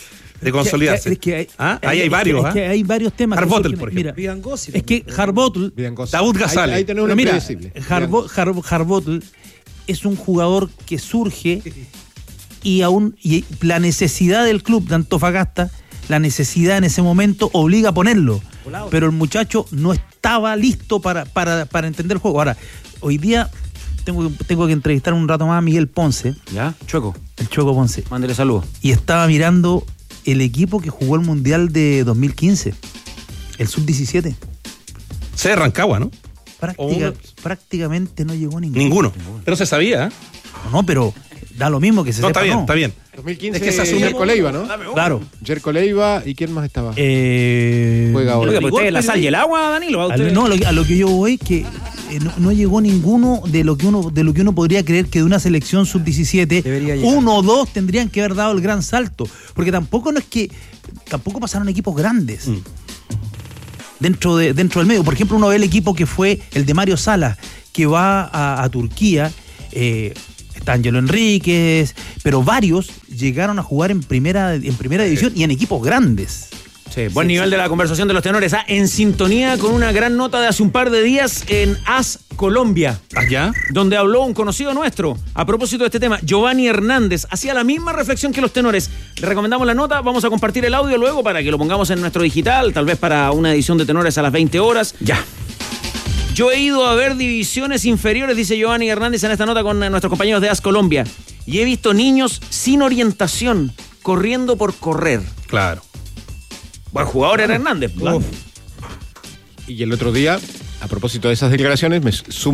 [SPEAKER 3] de consolidarse.
[SPEAKER 4] Es que, es que hay,
[SPEAKER 3] ¿Ah? Ahí hay
[SPEAKER 4] es
[SPEAKER 3] varios.
[SPEAKER 4] Que, es que hay varios temas.
[SPEAKER 3] Harbottle, por ejemplo.
[SPEAKER 4] Mira, es que Harbottle,
[SPEAKER 3] Daoud Ghazali.
[SPEAKER 1] Ahí, ahí tenemos un
[SPEAKER 4] mira,
[SPEAKER 1] impredecible.
[SPEAKER 4] Harbo, Har, Harbottle es un jugador que surge y aún y la necesidad del club de Antofagasta, la necesidad en ese momento obliga a ponerlo. Pero el muchacho no estaba listo para, para, para entender el juego. Ahora, hoy día tengo, tengo que entrevistar un rato más a Miguel Ponce.
[SPEAKER 2] ¿Ya? Chueco.
[SPEAKER 4] El Chueco Ponce.
[SPEAKER 2] Mándele saludos.
[SPEAKER 4] Y estaba mirando el equipo que jugó el Mundial de dos mil quince. El sub diecisiete.
[SPEAKER 3] C de Rancagua, ¿no?
[SPEAKER 4] Práctica,
[SPEAKER 3] uno...
[SPEAKER 4] prácticamente no llegó ninguno.
[SPEAKER 3] Ninguno. Pero se sabía, ¿eh?
[SPEAKER 4] No, no, pero da lo mismo que se
[SPEAKER 3] no,
[SPEAKER 4] sepa.
[SPEAKER 3] Está bien,
[SPEAKER 4] no.
[SPEAKER 3] está bien.
[SPEAKER 1] dos mil quince
[SPEAKER 3] es que se asume
[SPEAKER 1] Jerko Leiva, ¿no?
[SPEAKER 4] Claro.
[SPEAKER 1] Jerko Leiva, ¿y quién más estaba?
[SPEAKER 4] Eh...
[SPEAKER 1] Juega ahora.
[SPEAKER 2] Oiga, pues usted la sal y el agua, Danilo.
[SPEAKER 4] A lo, no, a lo, a lo que yo voy que eh, no, no llegó ninguno de lo que uno de lo que uno podría creer que de una selección sub diecisiete uno o dos tendrían que haber dado el gran salto, porque tampoco no es que tampoco pasaron equipos grandes. Mm. Dentro, de, dentro del medio. Por ejemplo, uno ve el equipo que fue el de Mario Salas, que va a, a Turquía, eh, está Ángelo Enríquez, pero varios llegaron a jugar en primera, en primera división y en equipos grandes.
[SPEAKER 2] Sí, buen sí, nivel sí. de la conversación de los tenores. ¿Ah? En sintonía con una gran nota de hace un par de días en AS Colombia.
[SPEAKER 3] ¿Allá?
[SPEAKER 2] Donde habló un conocido nuestro a propósito de este tema. Giovanni Hernández hacía la misma reflexión que los tenores. Le recomendamos la nota. Vamos a compartir el audio luego para que lo pongamos en nuestro digital. Tal vez para una edición de tenores a las veinte horas. Ya. Yo he ido a ver divisiones inferiores, dice Giovanni Hernández en esta nota con nuestros compañeros de AS Colombia. Y he visto niños sin orientación, corriendo por correr.
[SPEAKER 3] Claro.
[SPEAKER 2] Buen jugador era Hernández.
[SPEAKER 1] Y el otro día, a propósito de esas declaraciones, me sumo